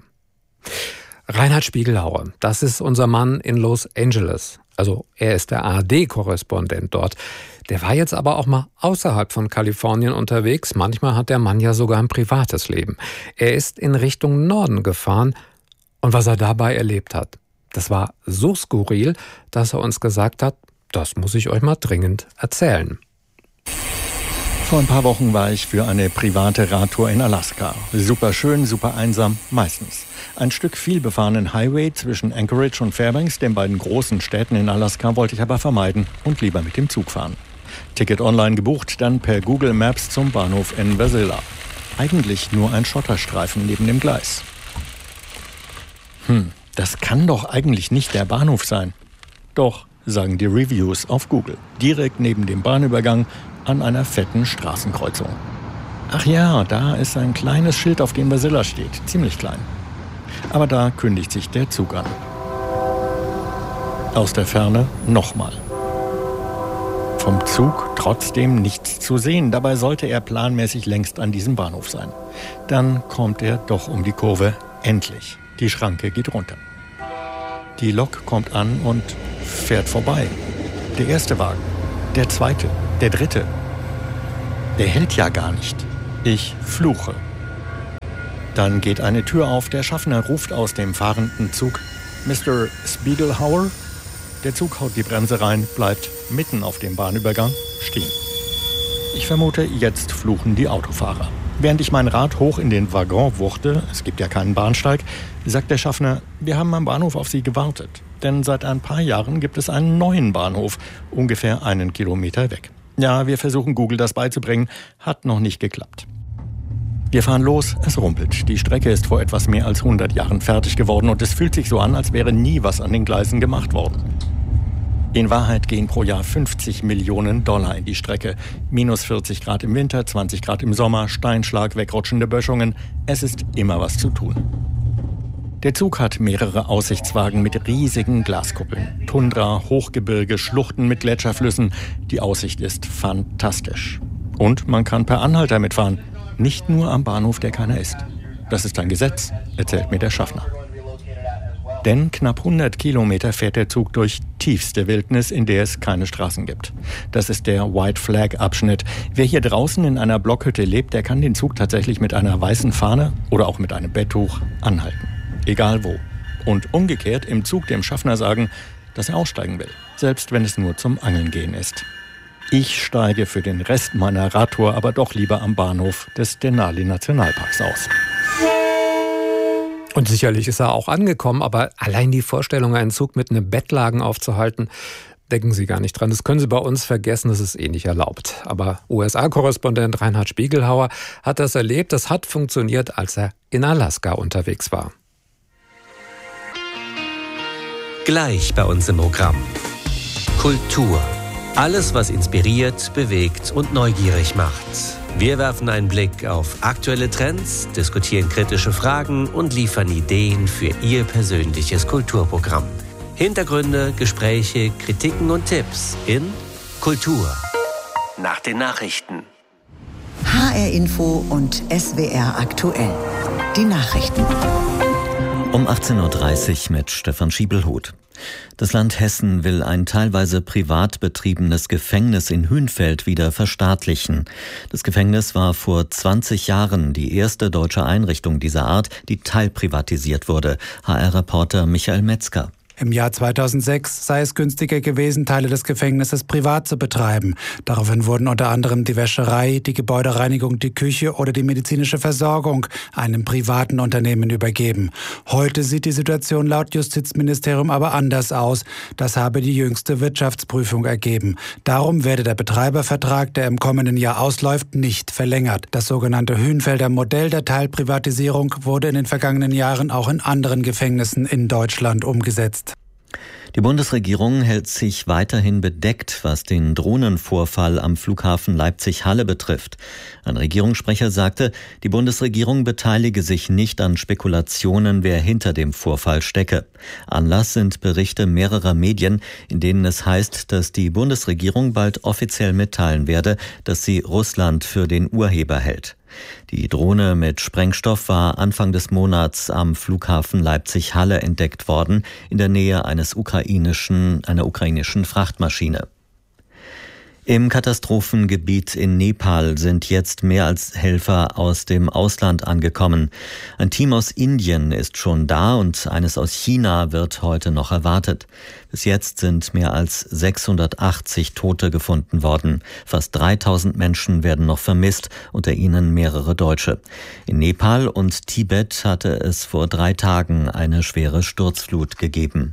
Reinhard Spiegelhauer, das ist unser Mann in Los Angeles. Also er ist der A R D-Korrespondent dort. Der war jetzt aber auch mal außerhalb von Kalifornien unterwegs. Manchmal hat der Mann ja sogar ein privates Leben. Er ist in Richtung Norden gefahren und was er dabei erlebt hat, das war so skurril, dass er uns gesagt hat, das muss ich euch mal dringend erzählen. Vor ein paar Wochen war ich für eine private Radtour in Alaska. Super schön, super einsam, meistens. Ein Stück vielbefahrenen Highway zwischen Anchorage und Fairbanks, den beiden großen Städten in Alaska, wollte ich aber vermeiden und lieber mit dem Zug fahren. Ticket online gebucht, dann per Google Maps zum Bahnhof in Wasilla. Eigentlich nur ein Schotterstreifen neben dem Gleis. Hm, das kann doch eigentlich nicht der Bahnhof sein. Doch, sagen die Reviews auf Google. Direkt neben dem Bahnübergang an einer fetten Straßenkreuzung. Ach ja, da ist ein kleines Schild, auf dem Wasilla steht. Ziemlich klein. Aber da kündigt sich der Zug an. Aus der Ferne nochmal. Vom Zug trotzdem nichts zu sehen. Dabei sollte er planmäßig längst an diesem Bahnhof sein. Dann kommt er doch um die Kurve. Endlich. Die Schranke geht runter. Die Lok kommt an und fährt vorbei. Der erste Wagen, der zweite, der dritte. Der hält ja gar nicht. Ich fluche. Dann geht eine Tür auf. Der Schaffner ruft aus dem fahrenden Zug: Mister Spiegelhauer? Der Zug haut die Bremse rein, bleibt mitten auf dem Bahnübergang stehen. Ich vermute, jetzt fluchen die Autofahrer. Während ich mein Rad hoch in den Waggon wuchte, es gibt ja keinen Bahnsteig, sagt der Schaffner: Wir haben am Bahnhof auf Sie gewartet. Denn seit ein paar Jahren gibt es einen neuen Bahnhof, ungefähr einen Kilometer weg. Ja, wir versuchen Google das beizubringen, hat noch nicht geklappt. Wir fahren los, es rumpelt. Die Strecke ist vor etwas mehr als hundert Jahren fertig geworden und es fühlt sich so an, als wäre nie was an den Gleisen gemacht worden. In Wahrheit gehen pro Jahr fünfzig Millionen Dollar in die Strecke. Minus vierzig Grad im Winter, zwanzig Grad im Sommer, Steinschlag, wegrutschende Böschungen. Es ist immer was zu tun. Der Zug hat mehrere Aussichtswagen mit riesigen Glaskuppeln. Tundra, Hochgebirge, Schluchten mit Gletscherflüssen. Die Aussicht ist fantastisch. Und man kann per Anhalter mitfahren. Nicht nur am Bahnhof, der keiner ist. Das ist ein Gesetz, erzählt mir der Schaffner. Denn knapp hundert Kilometer fährt der Zug durch tiefste Wildnis, in der es keine Straßen gibt. Das ist der White Flag Abschnitt. Wer hier draußen in einer Blockhütte lebt, der kann den Zug tatsächlich mit einer weißen Fahne oder auch mit einem Betttuch anhalten. Egal wo. Und umgekehrt im Zug dem Schaffner sagen, dass er aussteigen will. Selbst wenn es nur zum Angeln gehen ist. Ich steige für den Rest meiner Radtour aber doch lieber am Bahnhof des Denali Nationalparks aus. Und sicherlich ist er auch angekommen, aber allein die Vorstellung, einen Zug mit einem Bettlaken aufzuhalten, denken Sie gar nicht dran. Das können Sie bei uns vergessen, das ist eh nicht erlaubt. Aber U S A-Korrespondent Reinhard Spiegelhauer hat das erlebt. Das hat funktioniert, als er in Alaska unterwegs war. Gleich bei uns im Programm. Kultur. Alles, was inspiriert, bewegt und neugierig macht. Wir werfen einen Blick auf aktuelle Trends, diskutieren kritische Fragen und liefern Ideen für Ihr persönliches Kulturprogramm. Hintergründe, Gespräche, Kritiken und Tipps in Kultur. Nach den Nachrichten. H R Info und S W R aktuell. Die Nachrichten. Um achtzehn Uhr dreißig mit Stefan Schiebelhuth. Das Land Hessen will ein teilweise privat betriebenes Gefängnis in Hünfeld wieder verstaatlichen. Das Gefängnis war vor zwanzig Jahren die erste deutsche Einrichtung dieser Art, die teilprivatisiert wurde. H R-Reporter Michael Metzger. Im Jahr zweitausendsechs sei es günstiger gewesen, Teile des Gefängnisses privat zu betreiben. Daraufhin wurden unter anderem die Wäscherei, die Gebäudereinigung, die Küche oder die medizinische Versorgung einem privaten Unternehmen übergeben. Heute sieht die Situation laut Justizministerium aber anders aus. Das habe die jüngste Wirtschaftsprüfung ergeben. Darum werde der Betreibervertrag, der im kommenden Jahr ausläuft, nicht verlängert. Das sogenannte Hünfelder Modell der Teilprivatisierung wurde in den vergangenen Jahren auch in anderen Gefängnissen in Deutschland umgesetzt. Die Bundesregierung hält sich weiterhin bedeckt, was den Drohnenvorfall am Flughafen Leipzig-Halle betrifft. Ein Regierungssprecher sagte, die Bundesregierung beteilige sich nicht an Spekulationen, wer hinter dem Vorfall stecke. Anlass sind Berichte mehrerer Medien, in denen es heißt, dass die Bundesregierung bald offiziell mitteilen werde, dass sie Russland für den Urheber hält. Die Drohne mit Sprengstoff war Anfang des Monats am Flughafen Leipzig-Halle entdeckt worden, in der Nähe eines ukrainischen, einer ukrainischen Frachtmaschine. Im Katastrophengebiet in Nepal sind jetzt mehr als Helfer aus dem Ausland angekommen. Ein Team aus Indien ist schon da und eines aus China wird heute noch erwartet. Bis jetzt sind mehr als sechshundertachtzig Tote gefunden worden. Fast dreitausend Menschen werden noch vermisst, unter ihnen mehrere Deutsche. In Nepal und Tibet hatte es vor drei Tagen eine schwere Sturzflut gegeben.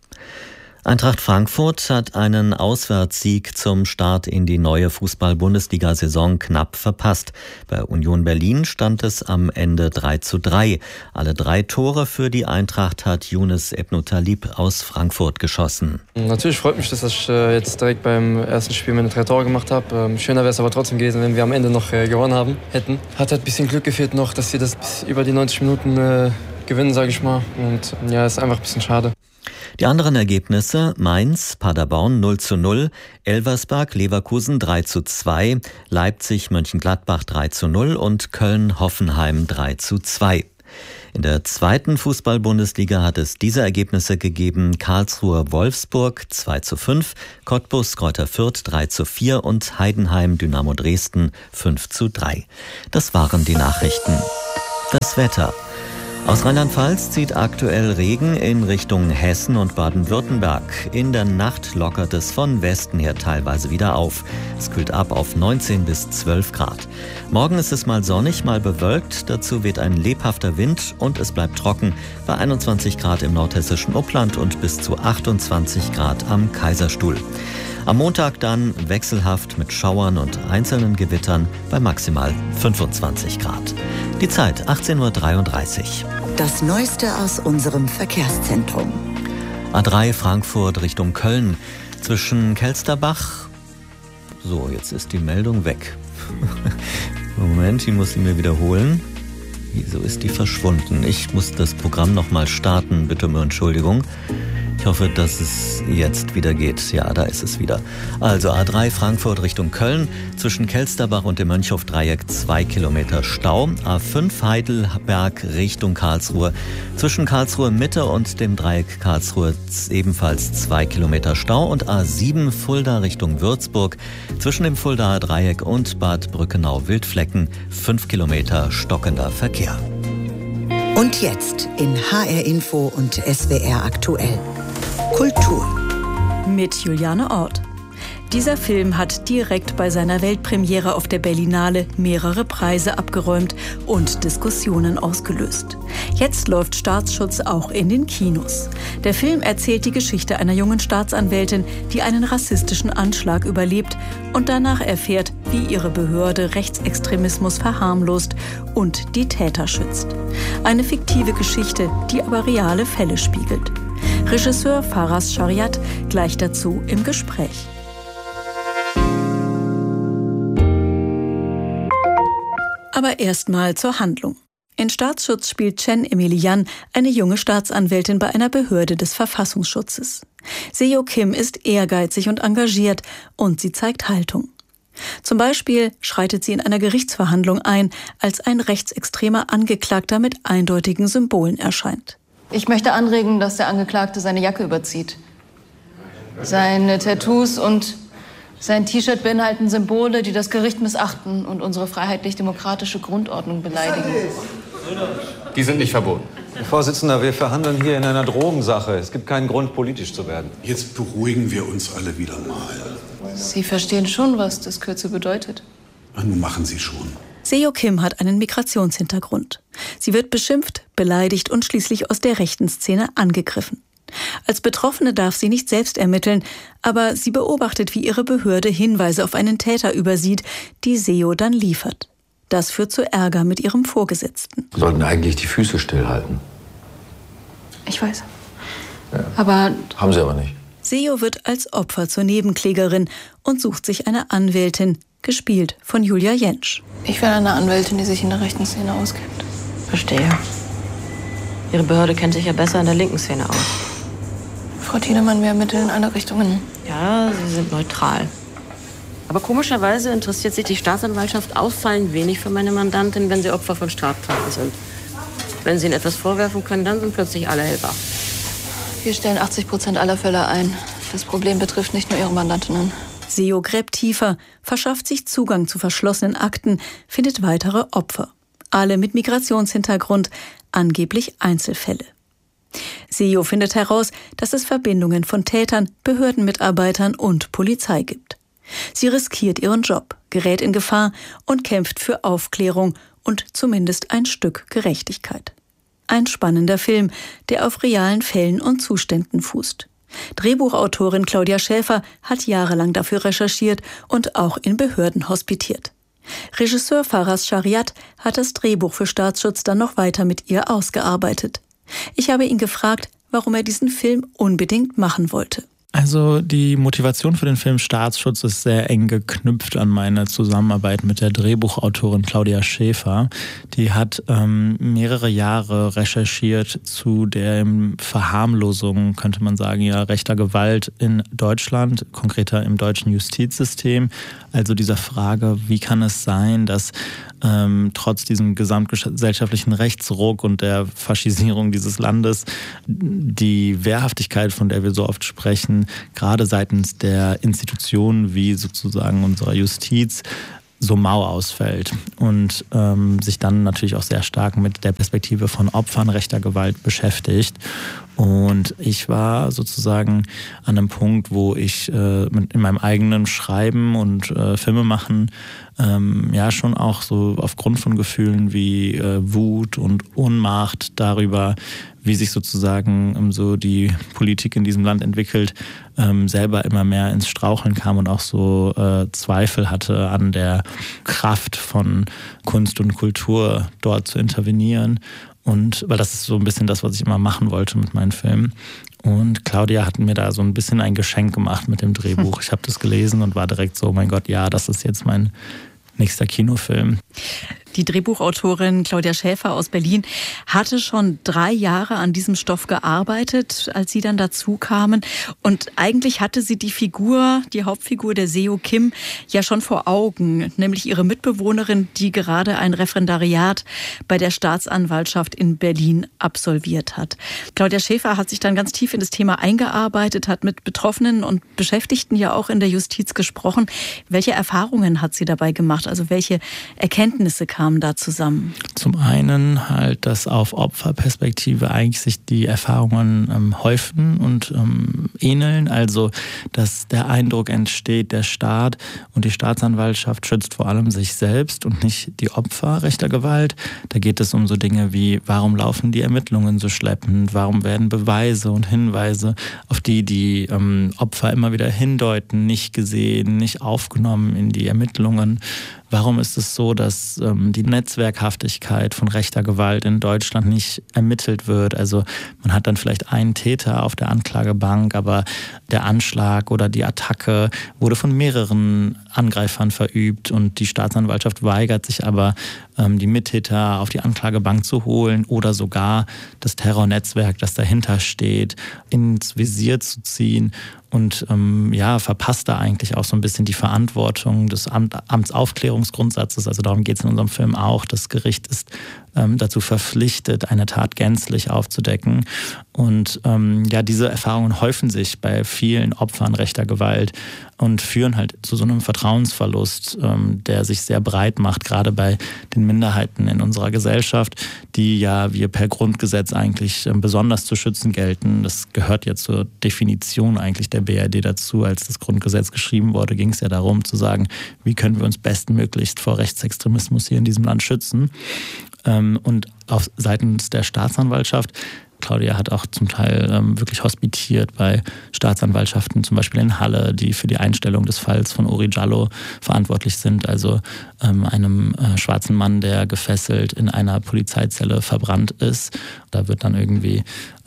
Eintracht Frankfurt hat einen Auswärtssieg zum Start in die neue Fußball-Bundesliga-Saison knapp verpasst. Bei Union Berlin stand es am Ende drei zu drei. Alle drei Tore für die Eintracht hat Younes Ebnou-Talib aus Frankfurt geschossen. Natürlich freut mich, dass ich jetzt direkt beim ersten Spiel meine drei Tore gemacht habe. Schöner wäre es aber trotzdem gewesen, wenn wir am Ende noch gewonnen haben hätten. Hat halt ein bisschen Glück gefehlt noch, dass wir das bis über die neunzig Minuten gewinnen, sage ich mal. Und ja, ist einfach ein bisschen schade. Die anderen Ergebnisse: Mainz, Paderborn null zu null, Elversberg, Leverkusen drei zu zwei, Leipzig, Mönchengladbach drei zu null und Köln, Hoffenheim drei zu zwei. In der zweiten Fußball-Bundesliga hat es diese Ergebnisse gegeben: Karlsruhe, Wolfsburg zwei zu fünf, Cottbus, Greuther Fürth drei zu vier und Heidenheim, Dynamo Dresden fünf zu drei. Das waren die Nachrichten. Das Wetter. Aus Rheinland-Pfalz zieht aktuell Regen in Richtung Hessen und Baden-Württemberg. In der Nacht lockert es von Westen her teilweise wieder auf. Es kühlt ab auf neunzehn bis zwölf Grad. Morgen ist es mal sonnig, mal bewölkt. Dazu weht ein lebhafter Wind und es bleibt trocken bei einundzwanzig Grad im nordhessischen Upland und bis zu achtundzwanzig Grad am Kaiserstuhl. Am Montag dann wechselhaft mit Schauern und einzelnen Gewittern bei maximal fünfundzwanzig Grad. Die Zeit achtzehn Uhr dreiunddreißig. Das Neueste aus unserem Verkehrszentrum. A drei Frankfurt Richtung Köln. Zwischen Kelsterbach. So, jetzt ist die Meldung weg. Moment, ich muss sie mir wiederholen. Wieso ist die verschwunden? Ich muss das Programm nochmal starten. Bitte um Entschuldigung. Ich hoffe, dass es jetzt wieder geht. Ja, da ist es wieder. Also A drei Frankfurt Richtung Köln. Zwischen Kelsterbach und dem Mönchhof-Dreieck zwei Kilometer Stau. A fünf Heidelberg Richtung Karlsruhe. Zwischen Karlsruhe Mitte und dem Dreieck Karlsruhe ebenfalls zwei Kilometer Stau. Und A sieben Fulda Richtung Würzburg. Zwischen dem Fuldaer Dreieck und Bad Brückenau-Wildflecken fünf Kilometer stockender Verkehr. Und jetzt in H R Info und S W R aktuell. Kultur. Mit Juliane Ort. Dieser Film hat direkt bei seiner Weltpremiere auf der Berlinale mehrere Preise abgeräumt und Diskussionen ausgelöst. Jetzt läuft Staatsschutz auch in den Kinos. Der Film erzählt die Geschichte einer jungen Staatsanwältin, die einen rassistischen Anschlag überlebt und danach erfährt, wie ihre Behörde Rechtsextremismus verharmlost und die Täter schützt. Eine fiktive Geschichte, die aber reale Fälle spiegelt. Regisseur Faraz Shariat gleich dazu im Gespräch. Aber erstmal zur Handlung. In Staatsschutz spielt Chen Emilian eine junge Staatsanwältin bei einer Behörde des Verfassungsschutzes. Seo Kim ist ehrgeizig und engagiert und sie zeigt Haltung. Zum Beispiel schreitet sie in einer Gerichtsverhandlung ein, als ein rechtsextremer Angeklagter mit eindeutigen Symbolen erscheint. Ich möchte anregen, dass der Angeklagte seine Jacke überzieht. Seine Tattoos und sein T-Shirt beinhalten Symbole, die das Gericht missachten und unsere freiheitlich-demokratische Grundordnung beleidigen. Die sind nicht verboten. Herr Vorsitzender, wir verhandeln hier in einer Drogensache. Es gibt keinen Grund, politisch zu werden. Jetzt beruhigen wir uns alle wieder mal. Sie verstehen schon, was das Kürze bedeutet. Ach, nun machen Sie schon. Seo Kim hat einen Migrationshintergrund. Sie wird beschimpft, beleidigt und schließlich aus der rechten Szene angegriffen. Als Betroffene darf sie nicht selbst ermitteln, aber sie beobachtet, wie ihre Behörde Hinweise auf einen Täter übersieht, die Seo dann liefert. Das führt zu Ärger mit ihrem Vorgesetzten. Wir sollten eigentlich die Füße stillhalten. Ich weiß. Ja. Aber... Haben Sie aber nicht. Seo wird als Opfer zur Nebenklägerin und sucht sich eine Anwältin, gespielt von Julia Jentsch. Ich will eine Anwältin, die sich in der rechten Szene auskennt. Verstehe. Ihre Behörde kennt sich ja besser in der linken Szene aus. Frau Tiedemann, wir ermitteln in alle Richtungen. Ja, Sie sind neutral. Aber komischerweise interessiert sich die Staatsanwaltschaft auffallend wenig für meine Mandantin, wenn sie Opfer von Straftaten sind. Wenn sie ihnen etwas vorwerfen können, dann sind plötzlich alle hellwach. Wir stellen achtzig Prozent aller Fälle ein. Das Problem betrifft nicht nur Ihre Mandantinnen. Seo gräbt tiefer, verschafft sich Zugang zu verschlossenen Akten, findet weitere Opfer. Alle mit Migrationshintergrund, angeblich Einzelfälle. Seo findet heraus, dass es Verbindungen von Tätern, Behördenmitarbeitern und Polizei gibt. Sie riskiert ihren Job, gerät in Gefahr und kämpft für Aufklärung und zumindest ein Stück Gerechtigkeit. Ein spannender Film, der auf realen Fällen und Zuständen fußt. Drehbuchautorin Claudia Schäfer hat jahrelang dafür recherchiert und auch in Behörden hospitiert. Regisseur Faraz Shariat hat das Drehbuch für Staatsschutz dann noch weiter mit ihr ausgearbeitet. Ich habe ihn gefragt, warum er diesen Film unbedingt machen wollte. Also die Motivation für den Film Staatsschutz ist sehr eng geknüpft an meine Zusammenarbeit mit der Drehbuchautorin Claudia Schäfer. Die hat ähm, mehrere Jahre recherchiert zu der Verharmlosung, könnte man sagen, ja, rechter Gewalt in Deutschland, konkreter im deutschen Justizsystem. Also dieser Frage, wie kann es sein, dass ähm, trotz diesem gesamtgesellschaftlichen Rechtsruck und der Faschisierung dieses Landes die Wehrhaftigkeit, von der wir so oft sprechen, gerade seitens der Institutionen wie sozusagen unserer Justiz so mau ausfällt und ähm, sich dann natürlich auch sehr stark mit der Perspektive von Opfern rechter Gewalt beschäftigt. Und ich war sozusagen an einem Punkt, wo ich äh, in meinem eigenen Schreiben und äh, Filmemachen ähm, ja schon auch so aufgrund von Gefühlen wie äh, Wut und Ohnmacht darüber, wie sich sozusagen ähm, so die Politik in diesem Land entwickelt, ähm, selber immer mehr ins Straucheln kam und auch so äh, Zweifel hatte an der Kraft von Kunst und Kultur dort zu intervenieren. Und weil das ist so ein bisschen das, was ich immer machen wollte mit meinen Filmen. Und Claudia hat mir da so ein bisschen ein Geschenk gemacht mit dem Drehbuch. Ich habe das gelesen und war direkt so, oh mein Gott, ja, das ist jetzt mein nächster Kinofilm. Die Drehbuchautorin Claudia Schäfer aus Berlin hatte schon drei Jahre an diesem Stoff gearbeitet, als Sie dann dazu kamen. Und eigentlich hatte sie die Figur, die Hauptfigur der Seo Kim, ja schon vor Augen, nämlich ihre Mitbewohnerin, die gerade ein Referendariat bei der Staatsanwaltschaft in Berlin absolviert hat. Claudia Schäfer hat sich dann ganz tief in das Thema eingearbeitet, hat mit Betroffenen und Beschäftigten ja auch in der Justiz gesprochen. Welche Erfahrungen hat sie dabei gemacht? Also welche Erkenntnisse kamen da zusammen? Zum einen halt, dass auf Opferperspektive eigentlich sich die Erfahrungen ähm, häufen und ähm, ähneln. Also, dass der Eindruck entsteht, der Staat und die Staatsanwaltschaft schützt vor allem sich selbst und nicht die Opfer rechter Gewalt. Da geht es um so Dinge wie, warum laufen die Ermittlungen so schleppend? Warum werden Beweise und Hinweise, auf die die ähm, Opfer immer wieder hindeuten, nicht gesehen, nicht aufgenommen in die Ermittlungen? Warum ist es so, dass ähm, die Netzwerkhaftigkeit von rechter Gewalt in Deutschland nicht ermittelt wird? Also man hat dann vielleicht einen Täter auf der Anklagebank, aber der Anschlag oder die Attacke wurde von mehreren Angreifern verübt und die Staatsanwaltschaft weigert sich aber, ähm, die Mittäter auf die Anklagebank zu holen oder sogar das Terrornetzwerk, das dahinter steht, ins Visier zu ziehen. Und ähm, ja, verpasst da eigentlich auch so ein bisschen die Verantwortung des Amt, Amtsaufklärungsgrundsatzes. Also darum geht es in unserem Film auch. Das Gericht ist ähm, dazu verpflichtet, eine Tat gänzlich aufzudecken. Und ähm, ja, diese Erfahrungen häufen sich bei vielen Opfern rechter Gewalt und führen halt zu so einem Vertrauensverlust, ähm, der sich sehr breit macht, gerade bei den Minderheiten in unserer Gesellschaft, die ja wir per Grundgesetz eigentlich ähm, besonders zu schützen gelten. Das gehört ja zur Definition eigentlich der B R D dazu. Als das Grundgesetz geschrieben wurde, ging es ja darum zu sagen, wie können wir uns bestmöglichst vor Rechtsextremismus hier in diesem Land schützen. Ähm, und auf seitens der Staatsanwaltschaft, Claudia hat auch zum Teil ähm, wirklich hospitiert bei Staatsanwaltschaften, zum Beispiel in Halle, die für die Einstellung des Falls von Uri Jallo verantwortlich sind, also ähm, einem äh, schwarzen Mann, der gefesselt in einer Polizeizelle verbrannt ist. Da wird dann irgendwie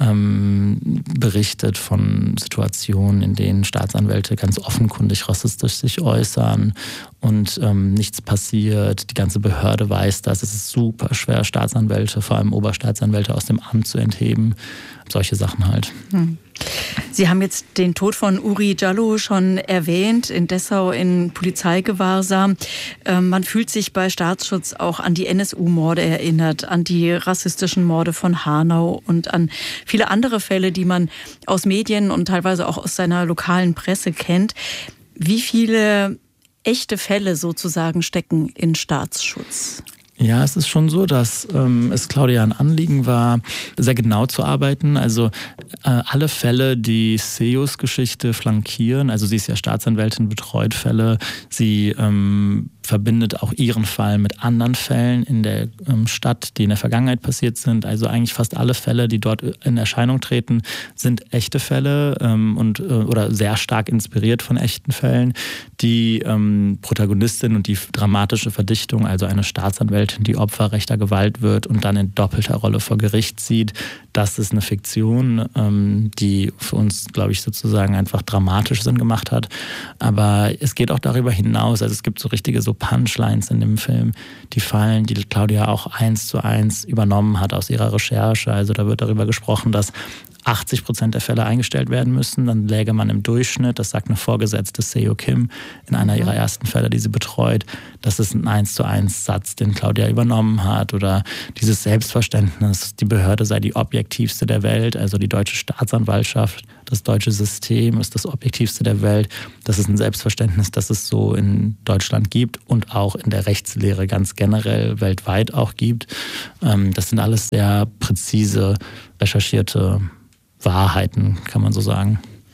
ähm, berichtet von Situationen, in denen Staatsanwälte ganz offenkundig rassistisch sich äußern und ähm, nichts passiert. Die ganze Behörde weiß das. Es ist super schwer, Staatsanwälte, vor allem Oberstaatsanwälte, aus dem Amt zu entheben. Solche Sachen halt. Hm. Sie haben jetzt den Tod von Uri Jallo schon erwähnt, in Dessau in Polizeigewahrsam. Ähm, man fühlt sich bei Staatsschutz auch an die N S U-Morde erinnert, an die rassistischen Morde von Hanau und an viele andere Fälle, die man aus Medien und teilweise auch aus seiner lokalen Presse kennt. Wie viele echte Fälle sozusagen stecken in Staatsschutz? Ja, es ist schon so, dass ähm, es Claudia ein Anliegen war, sehr genau zu arbeiten. Also äh, alle Fälle, die Seos Geschichte flankieren, also sie ist ja Staatsanwältin, betreut Fälle, sie ähm, verbindet auch ihren Fall mit anderen Fällen in der ähm, Stadt, die in der Vergangenheit passiert sind. Also eigentlich fast alle Fälle, die dort in Erscheinung treten, sind echte Fälle ähm, und äh, oder sehr stark inspiriert von echten Fällen. Die ähm, Protagonistin und die dramatische Verdichtung, also eine Staatsanwältin, die Opfer rechter Gewalt wird und dann in doppelter Rolle vor Gericht zieht, das ist eine Fiktion, ähm, die für uns, glaube ich, sozusagen einfach dramatisch Sinn gemacht hat. Aber es geht auch darüber hinaus. Also es gibt so richtige so Punchlines in dem Film, die fallen, die Claudia auch eins zu eins übernommen hat aus ihrer Recherche. Also da wird darüber gesprochen, dass achtzig Prozent der Fälle eingestellt werden müssen. Dann läge man im Durchschnitt, das sagt eine Vorgesetzte Seo Kim in einer ihrer ersten Fälle, die sie betreut, das ist ein eins zu eins Satz, den Claudia übernommen hat. Oder dieses Selbstverständnis, die Behörde sei die objektivste der Welt, also die deutsche Staatsanwaltschaft, das deutsche System ist das objektivste der Welt. Das ist ein Selbstverständnis, das es so in Deutschland gibt und auch in der Rechtslehre ganz generell weltweit auch gibt. Das sind alles sehr präzise, recherchierte Wahrheiten, kann man so sagen.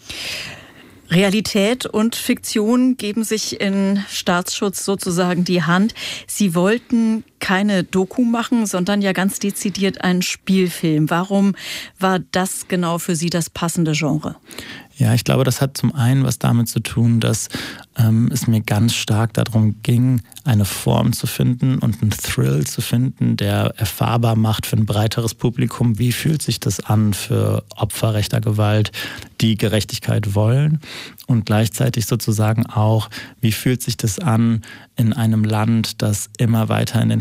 Realität und Fiktion geben sich in Staatsschutz sozusagen die Hand. Sie wollten keine Doku machen, sondern ja ganz dezidiert einen Spielfilm. Warum war das genau für Sie das passende Genre? Ja, ich glaube, das hat zum einen was damit zu tun, dass ähm, es mir ganz stark darum ging, eine Form zu finden und einen Thrill zu finden, der erfahrbar macht für ein breiteres Publikum. Wie fühlt sich das an für Opfer rechter Gewalt, die Gerechtigkeit wollen? Und gleichzeitig sozusagen auch, wie fühlt sich das an in einem Land, das immer weiter in den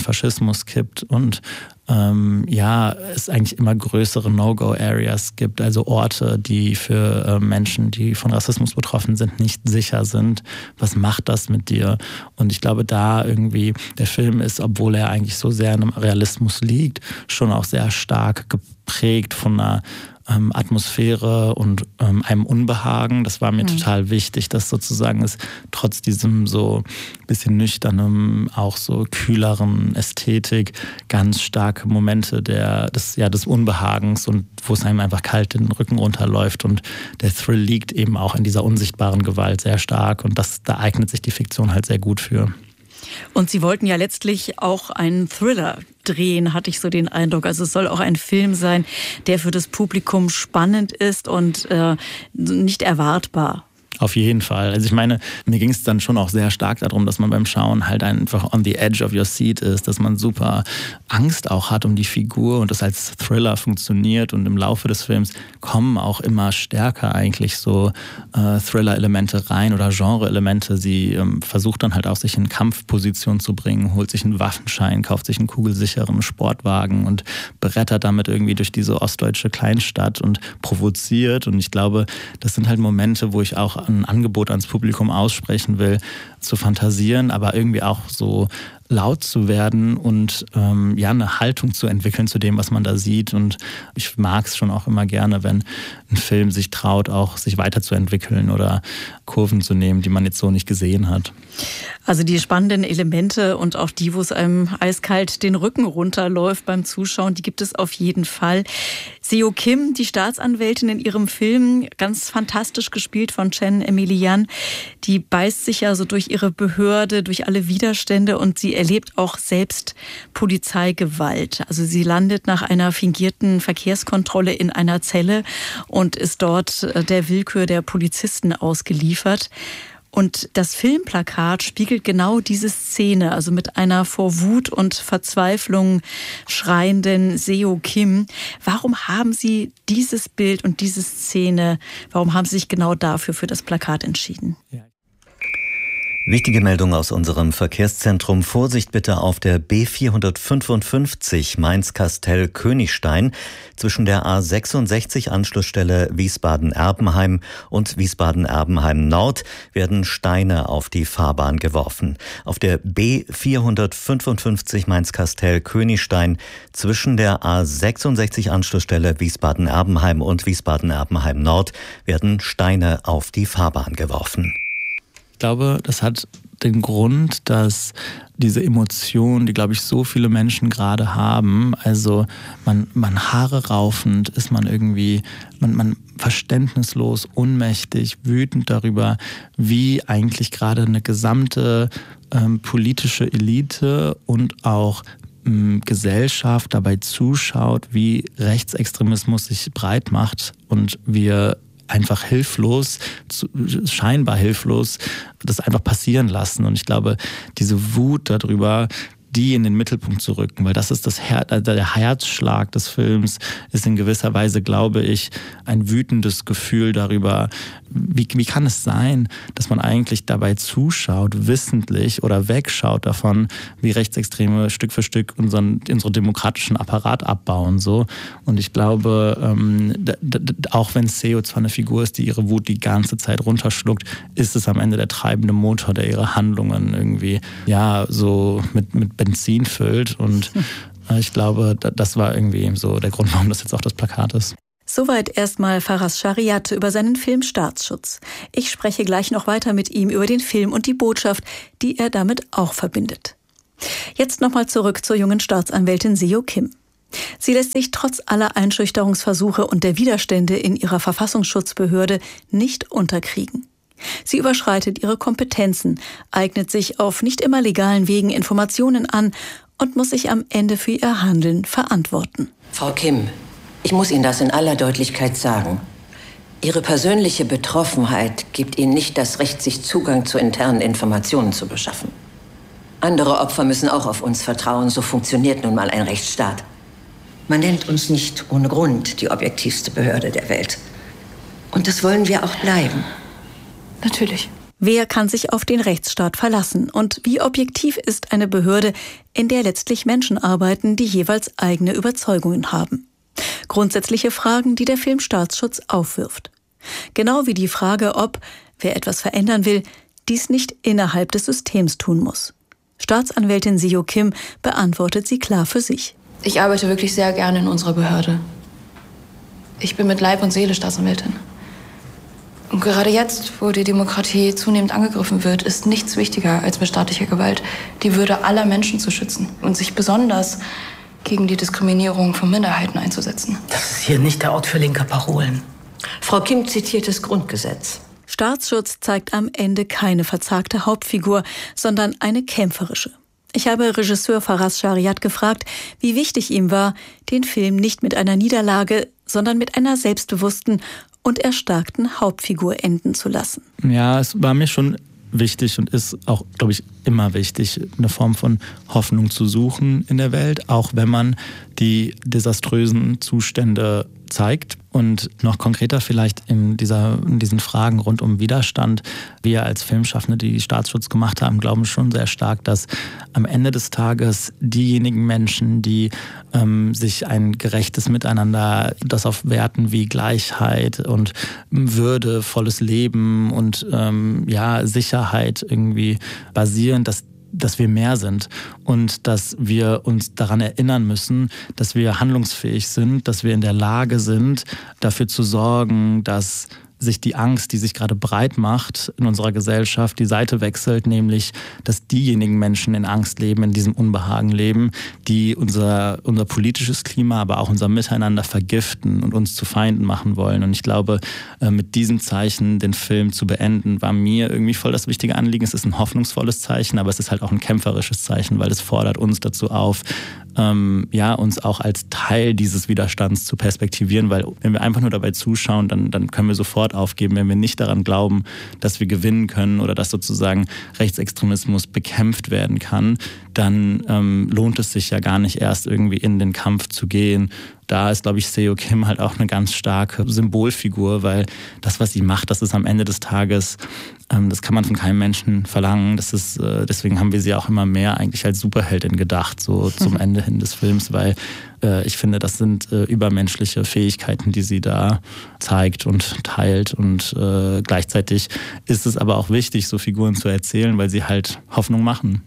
Faschismus kippt und ähm, ja, es eigentlich immer größere No-Go-Areas gibt, also Orte, die für äh, Menschen, die von Rassismus betroffen sind, nicht sicher sind. Was macht das mit dir? Und ich glaube, da irgendwie, der Film ist, obwohl er eigentlich so sehr in einem Realismus liegt, schon auch sehr stark geprägt von einer Ähm, Atmosphäre und ähm, einem Unbehagen. Das war mir mhm. total wichtig, dass sozusagen es trotz diesem so bisschen nüchternen, auch so kühleren Ästhetik ganz starke Momente der, des, ja, des Unbehagens und wo es einem einfach kalt den Rücken runterläuft, und der Thrill liegt eben auch in dieser unsichtbaren Gewalt sehr stark, und das, da eignet sich die Fiktion halt sehr gut für. Und Sie wollten ja letztlich auch einen Thriller drehen, hatte ich so den Eindruck. Also es soll auch ein Film sein, der für das Publikum spannend ist und äh, nicht erwartbar. Auf jeden Fall. Also ich meine, mir ging es dann schon auch sehr stark darum, dass man beim Schauen halt einfach on the edge of your seat ist, dass man super Angst auch hat um die Figur und das als Thriller funktioniert, und im Laufe des Films kommen auch immer stärker eigentlich so äh, Thriller-Elemente rein oder Genre-Elemente. Sie ähm, versucht dann halt auch, sich in Kampfposition zu bringen, holt sich einen Waffenschein, kauft sich einen kugelsicheren Sportwagen und brettert damit irgendwie durch diese ostdeutsche Kleinstadt und provoziert, und ich glaube, das sind halt Momente, wo ich auch ein Angebot ans Publikum aussprechen will, zu fantasieren, aber irgendwie auch so laut zu werden und ähm, ja, eine Haltung zu entwickeln zu dem, was man da sieht. Und ich mag es schon auch immer gerne, wenn ein Film sich traut, auch sich weiterzuentwickeln oder Kurven zu nehmen, die man jetzt so nicht gesehen hat. Also die spannenden Elemente und auch die, wo es einem eiskalt den Rücken runterläuft beim Zuschauen, die gibt es auf jeden Fall. Seo Kim, die Staatsanwältin in ihrem Film, ganz fantastisch gespielt von Chen Emilian, die beißt sich ja so durch ihre Behörde, durch alle Widerstände, und sie erlebt auch selbst Polizeigewalt. Also sie landet nach einer fingierten Verkehrskontrolle in einer Zelle und ist dort der Willkür der Polizisten ausgeliefert. Und das Filmplakat spiegelt genau diese Szene, also mit einer vor Wut und Verzweiflung schreienden Seo Kim. Warum haben Sie dieses Bild und diese Szene, warum haben Sie sich genau dafür für das Plakat entschieden? Ja. Wichtige Meldung aus unserem Verkehrszentrum. Vorsicht bitte auf der B vierhundertfünfundfünfzig Mainz-Kastell-Königstein. Zwischen der A sechsundsechzig Anschlussstelle Wiesbaden-Erbenheim und Wiesbaden-Erbenheim-Nord werden Steine auf die Fahrbahn geworfen. Auf der B vierhundertfünfundfünfzig Mainz-Kastell-Königstein zwischen der A sechsundsechzig Anschlussstelle Wiesbaden-Erbenheim und Wiesbaden-Erbenheim-Nord werden Steine auf die Fahrbahn geworfen. Ich glaube, das hat den Grund, dass diese Emotion, die, glaube ich, so viele Menschen gerade haben, also man, man Haare raufend ist man irgendwie, man, man verständnislos, ohnmächtig, wütend darüber, wie eigentlich gerade eine gesamte ähm, politische Elite und auch ähm, Gesellschaft dabei zuschaut, wie Rechtsextremismus sich breit macht und wir einfach hilflos, scheinbar hilflos, das einfach passieren lassen. Und ich glaube, diese Wut darüber, die in den Mittelpunkt zu rücken, weil das ist das Her- also der Herzschlag des Films, ist in gewisser Weise, glaube ich, ein wütendes Gefühl darüber, wie, wie kann es sein, dass man eigentlich dabei zuschaut, wissentlich oder wegschaut davon, wie Rechtsextreme Stück für Stück unseren, unseren demokratischen Apparat abbauen. So. Und ich glaube, ähm, d- d- auch wenn Seo zwar eine Figur ist, die ihre Wut die ganze Zeit runterschluckt, ist es am Ende der treibende Motor, der ihre Handlungen irgendwie ja so mit, mit Benzin füllt. Und ich glaube, das war irgendwie so der Grund, warum das jetzt auch das Plakat ist. Soweit erstmal Faras Shariat über seinen Film Staatsschutz. Ich spreche gleich noch weiter mit ihm über den Film und die Botschaft, die er damit auch verbindet. Jetzt nochmal zurück zur jungen Staatsanwältin Seo Kim. Sie lässt sich trotz aller Einschüchterungsversuche und der Widerstände in ihrer Verfassungsschutzbehörde nicht unterkriegen. Sie überschreitet ihre Kompetenzen, eignet sich auf nicht immer legalen Wegen Informationen an und muss sich am Ende für ihr Handeln verantworten. Frau Kim, ich muss Ihnen das in aller Deutlichkeit sagen. Ihre persönliche Betroffenheit gibt Ihnen nicht das Recht, sich Zugang zu internen Informationen zu beschaffen. Andere Opfer müssen auch auf uns vertrauen, so funktioniert nun mal ein Rechtsstaat. Man nennt uns nicht ohne Grund die objektivste Behörde der Welt. Und das wollen wir auch bleiben. Natürlich. Wer kann sich auf den Rechtsstaat verlassen? Und wie objektiv ist eine Behörde, in der letztlich Menschen arbeiten, die jeweils eigene Überzeugungen haben? Grundsätzliche Fragen, die der Film Staatsschutz aufwirft. Genau wie die Frage, ob, wer etwas verändern will, dies nicht innerhalb des Systems tun muss. Staatsanwältin Seo Kim beantwortet sie klar für sich. Ich arbeite wirklich sehr gerne in unserer Behörde. Ich bin mit Leib und Seele Staatsanwältin. Und gerade jetzt, wo die Demokratie zunehmend angegriffen wird, ist nichts wichtiger, als mit staatlicher Gewalt die Würde aller Menschen zu schützen und sich besonders gegen die Diskriminierung von Minderheiten einzusetzen. Das ist hier nicht der Ort für linke Parolen. Frau Kim zitiert das Grundgesetz. Staatsschutz zeigt am Ende keine verzagte Hauptfigur, sondern eine kämpferische. Ich habe Regisseur Faraz Shariat gefragt, wie wichtig ihm war, den Film nicht mit einer Niederlage, sondern mit einer selbstbewussten und erstarkten Hauptfigur enden zu lassen. Ja, es war mir schon wichtig und ist auch, glaube ich, immer wichtig, eine Form von Hoffnung zu suchen in der Welt, auch wenn man die desaströsen Zustände zeigt. Und noch konkreter vielleicht in, dieser, in diesen Fragen rund um Widerstand. Wir als Filmschaffende, die Staatsschutz gemacht haben, glauben schon sehr stark, dass am Ende des Tages diejenigen Menschen, die ähm, sich ein gerechtes Miteinander, das auf Werten wie Gleichheit und Würde, volles Leben und ähm, ja, Sicherheit irgendwie basieren, dass dass wir mehr sind und dass wir uns daran erinnern müssen, dass wir handlungsfähig sind, dass wir in der Lage sind, dafür zu sorgen, dass sich die Angst, die sich gerade breit macht in unserer Gesellschaft, die Seite wechselt, nämlich, dass diejenigen Menschen in Angst leben, in diesem Unbehagen leben, die unser, unser politisches Klima, aber auch unser Miteinander vergiften und uns zu Feinden machen wollen. Und ich glaube, mit diesem Zeichen den Film zu beenden, war mir irgendwie voll das wichtige Anliegen. Es ist ein hoffnungsvolles Zeichen, aber es ist halt auch ein kämpferisches Zeichen, weil es fordert uns dazu auf, ähm, ja, uns auch als Teil dieses Widerstands zu perspektivieren, weil wenn wir einfach nur dabei zuschauen, dann, dann können wir sofort aufgeben, wenn wir nicht daran glauben, dass wir gewinnen können oder dass sozusagen Rechtsextremismus bekämpft werden kann, dann ähm, lohnt es sich ja gar nicht erst irgendwie in den Kampf zu gehen. Da ist, glaube ich, Seo Kim halt auch eine ganz starke Symbolfigur, weil das, was sie macht, das ist am Ende des Tages, ähm, das kann man von keinem Menschen verlangen. Das ist, äh, deswegen haben wir sie auch immer mehr eigentlich als Superheldin gedacht, so zum Ende hin des Films, weil äh, ich finde, das sind äh, übermenschliche Fähigkeiten, die sie da zeigt und teilt. Und äh, gleichzeitig ist es aber auch wichtig, so Figuren zu erzählen, weil sie halt Hoffnung machen.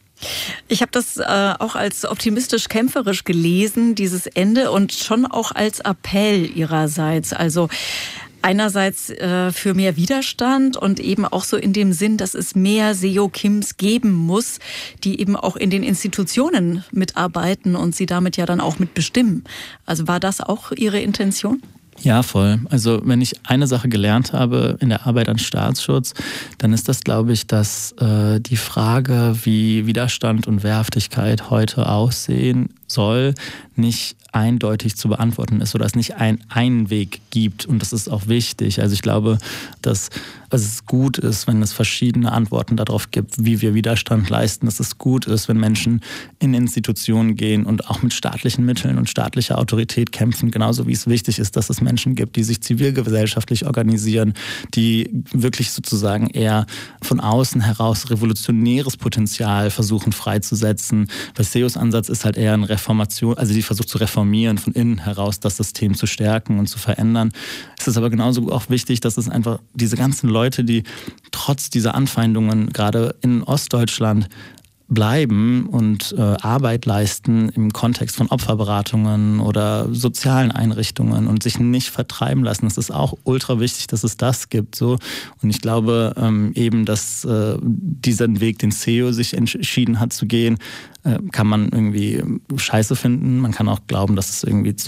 Ich habe das äh, auch als optimistisch-kämpferisch gelesen, dieses Ende, und schon auch als Appell ihrerseits. Also einerseits äh, für mehr Widerstand und eben auch so in dem Sinn, dass es mehr Seo Kims geben muss, die eben auch in den Institutionen mitarbeiten und sie damit ja dann auch mitbestimmen. Also war das auch Ihre Intention? Ja, voll. Also wenn ich eine Sache gelernt habe in der Arbeit an Staatsschutz, dann ist das, glaube ich, dass äh, die Frage, wie Widerstand und Wehrhaftigkeit heute aussehen soll, nicht eindeutig zu beantworten ist oder es nicht ein einen Weg gibt. Und das ist auch wichtig. Also ich glaube, dass es gut ist, wenn es verschiedene Antworten darauf gibt, wie wir Widerstand leisten. Dass es gut ist, wenn Menschen in Institutionen gehen und auch mit staatlichen Mitteln und staatlicher Autorität kämpfen. Genauso wie es wichtig ist, dass es Menschen gibt, die sich zivilgesellschaftlich organisieren, die wirklich sozusagen eher von außen heraus revolutionäres Potenzial versuchen freizusetzen. Bei Seos Ansatz ist halt eher eine Reformation, also die versucht zu reformieren, von innen heraus das System zu stärken und zu verändern. Es ist aber genauso auch wichtig, dass es einfach diese ganzen Leute, die trotz dieser Anfeindungen gerade in Ostdeutschland bleiben und äh, Arbeit leisten im Kontext von Opferberatungen oder sozialen Einrichtungen und sich nicht vertreiben lassen. Es ist auch ultra wichtig, dass es das gibt. So. Und ich glaube ähm, eben, dass äh, diesen Weg, den Seo sich entschieden hat zu gehen, äh, kann man irgendwie scheiße finden. Man kann auch glauben, dass es irgendwie so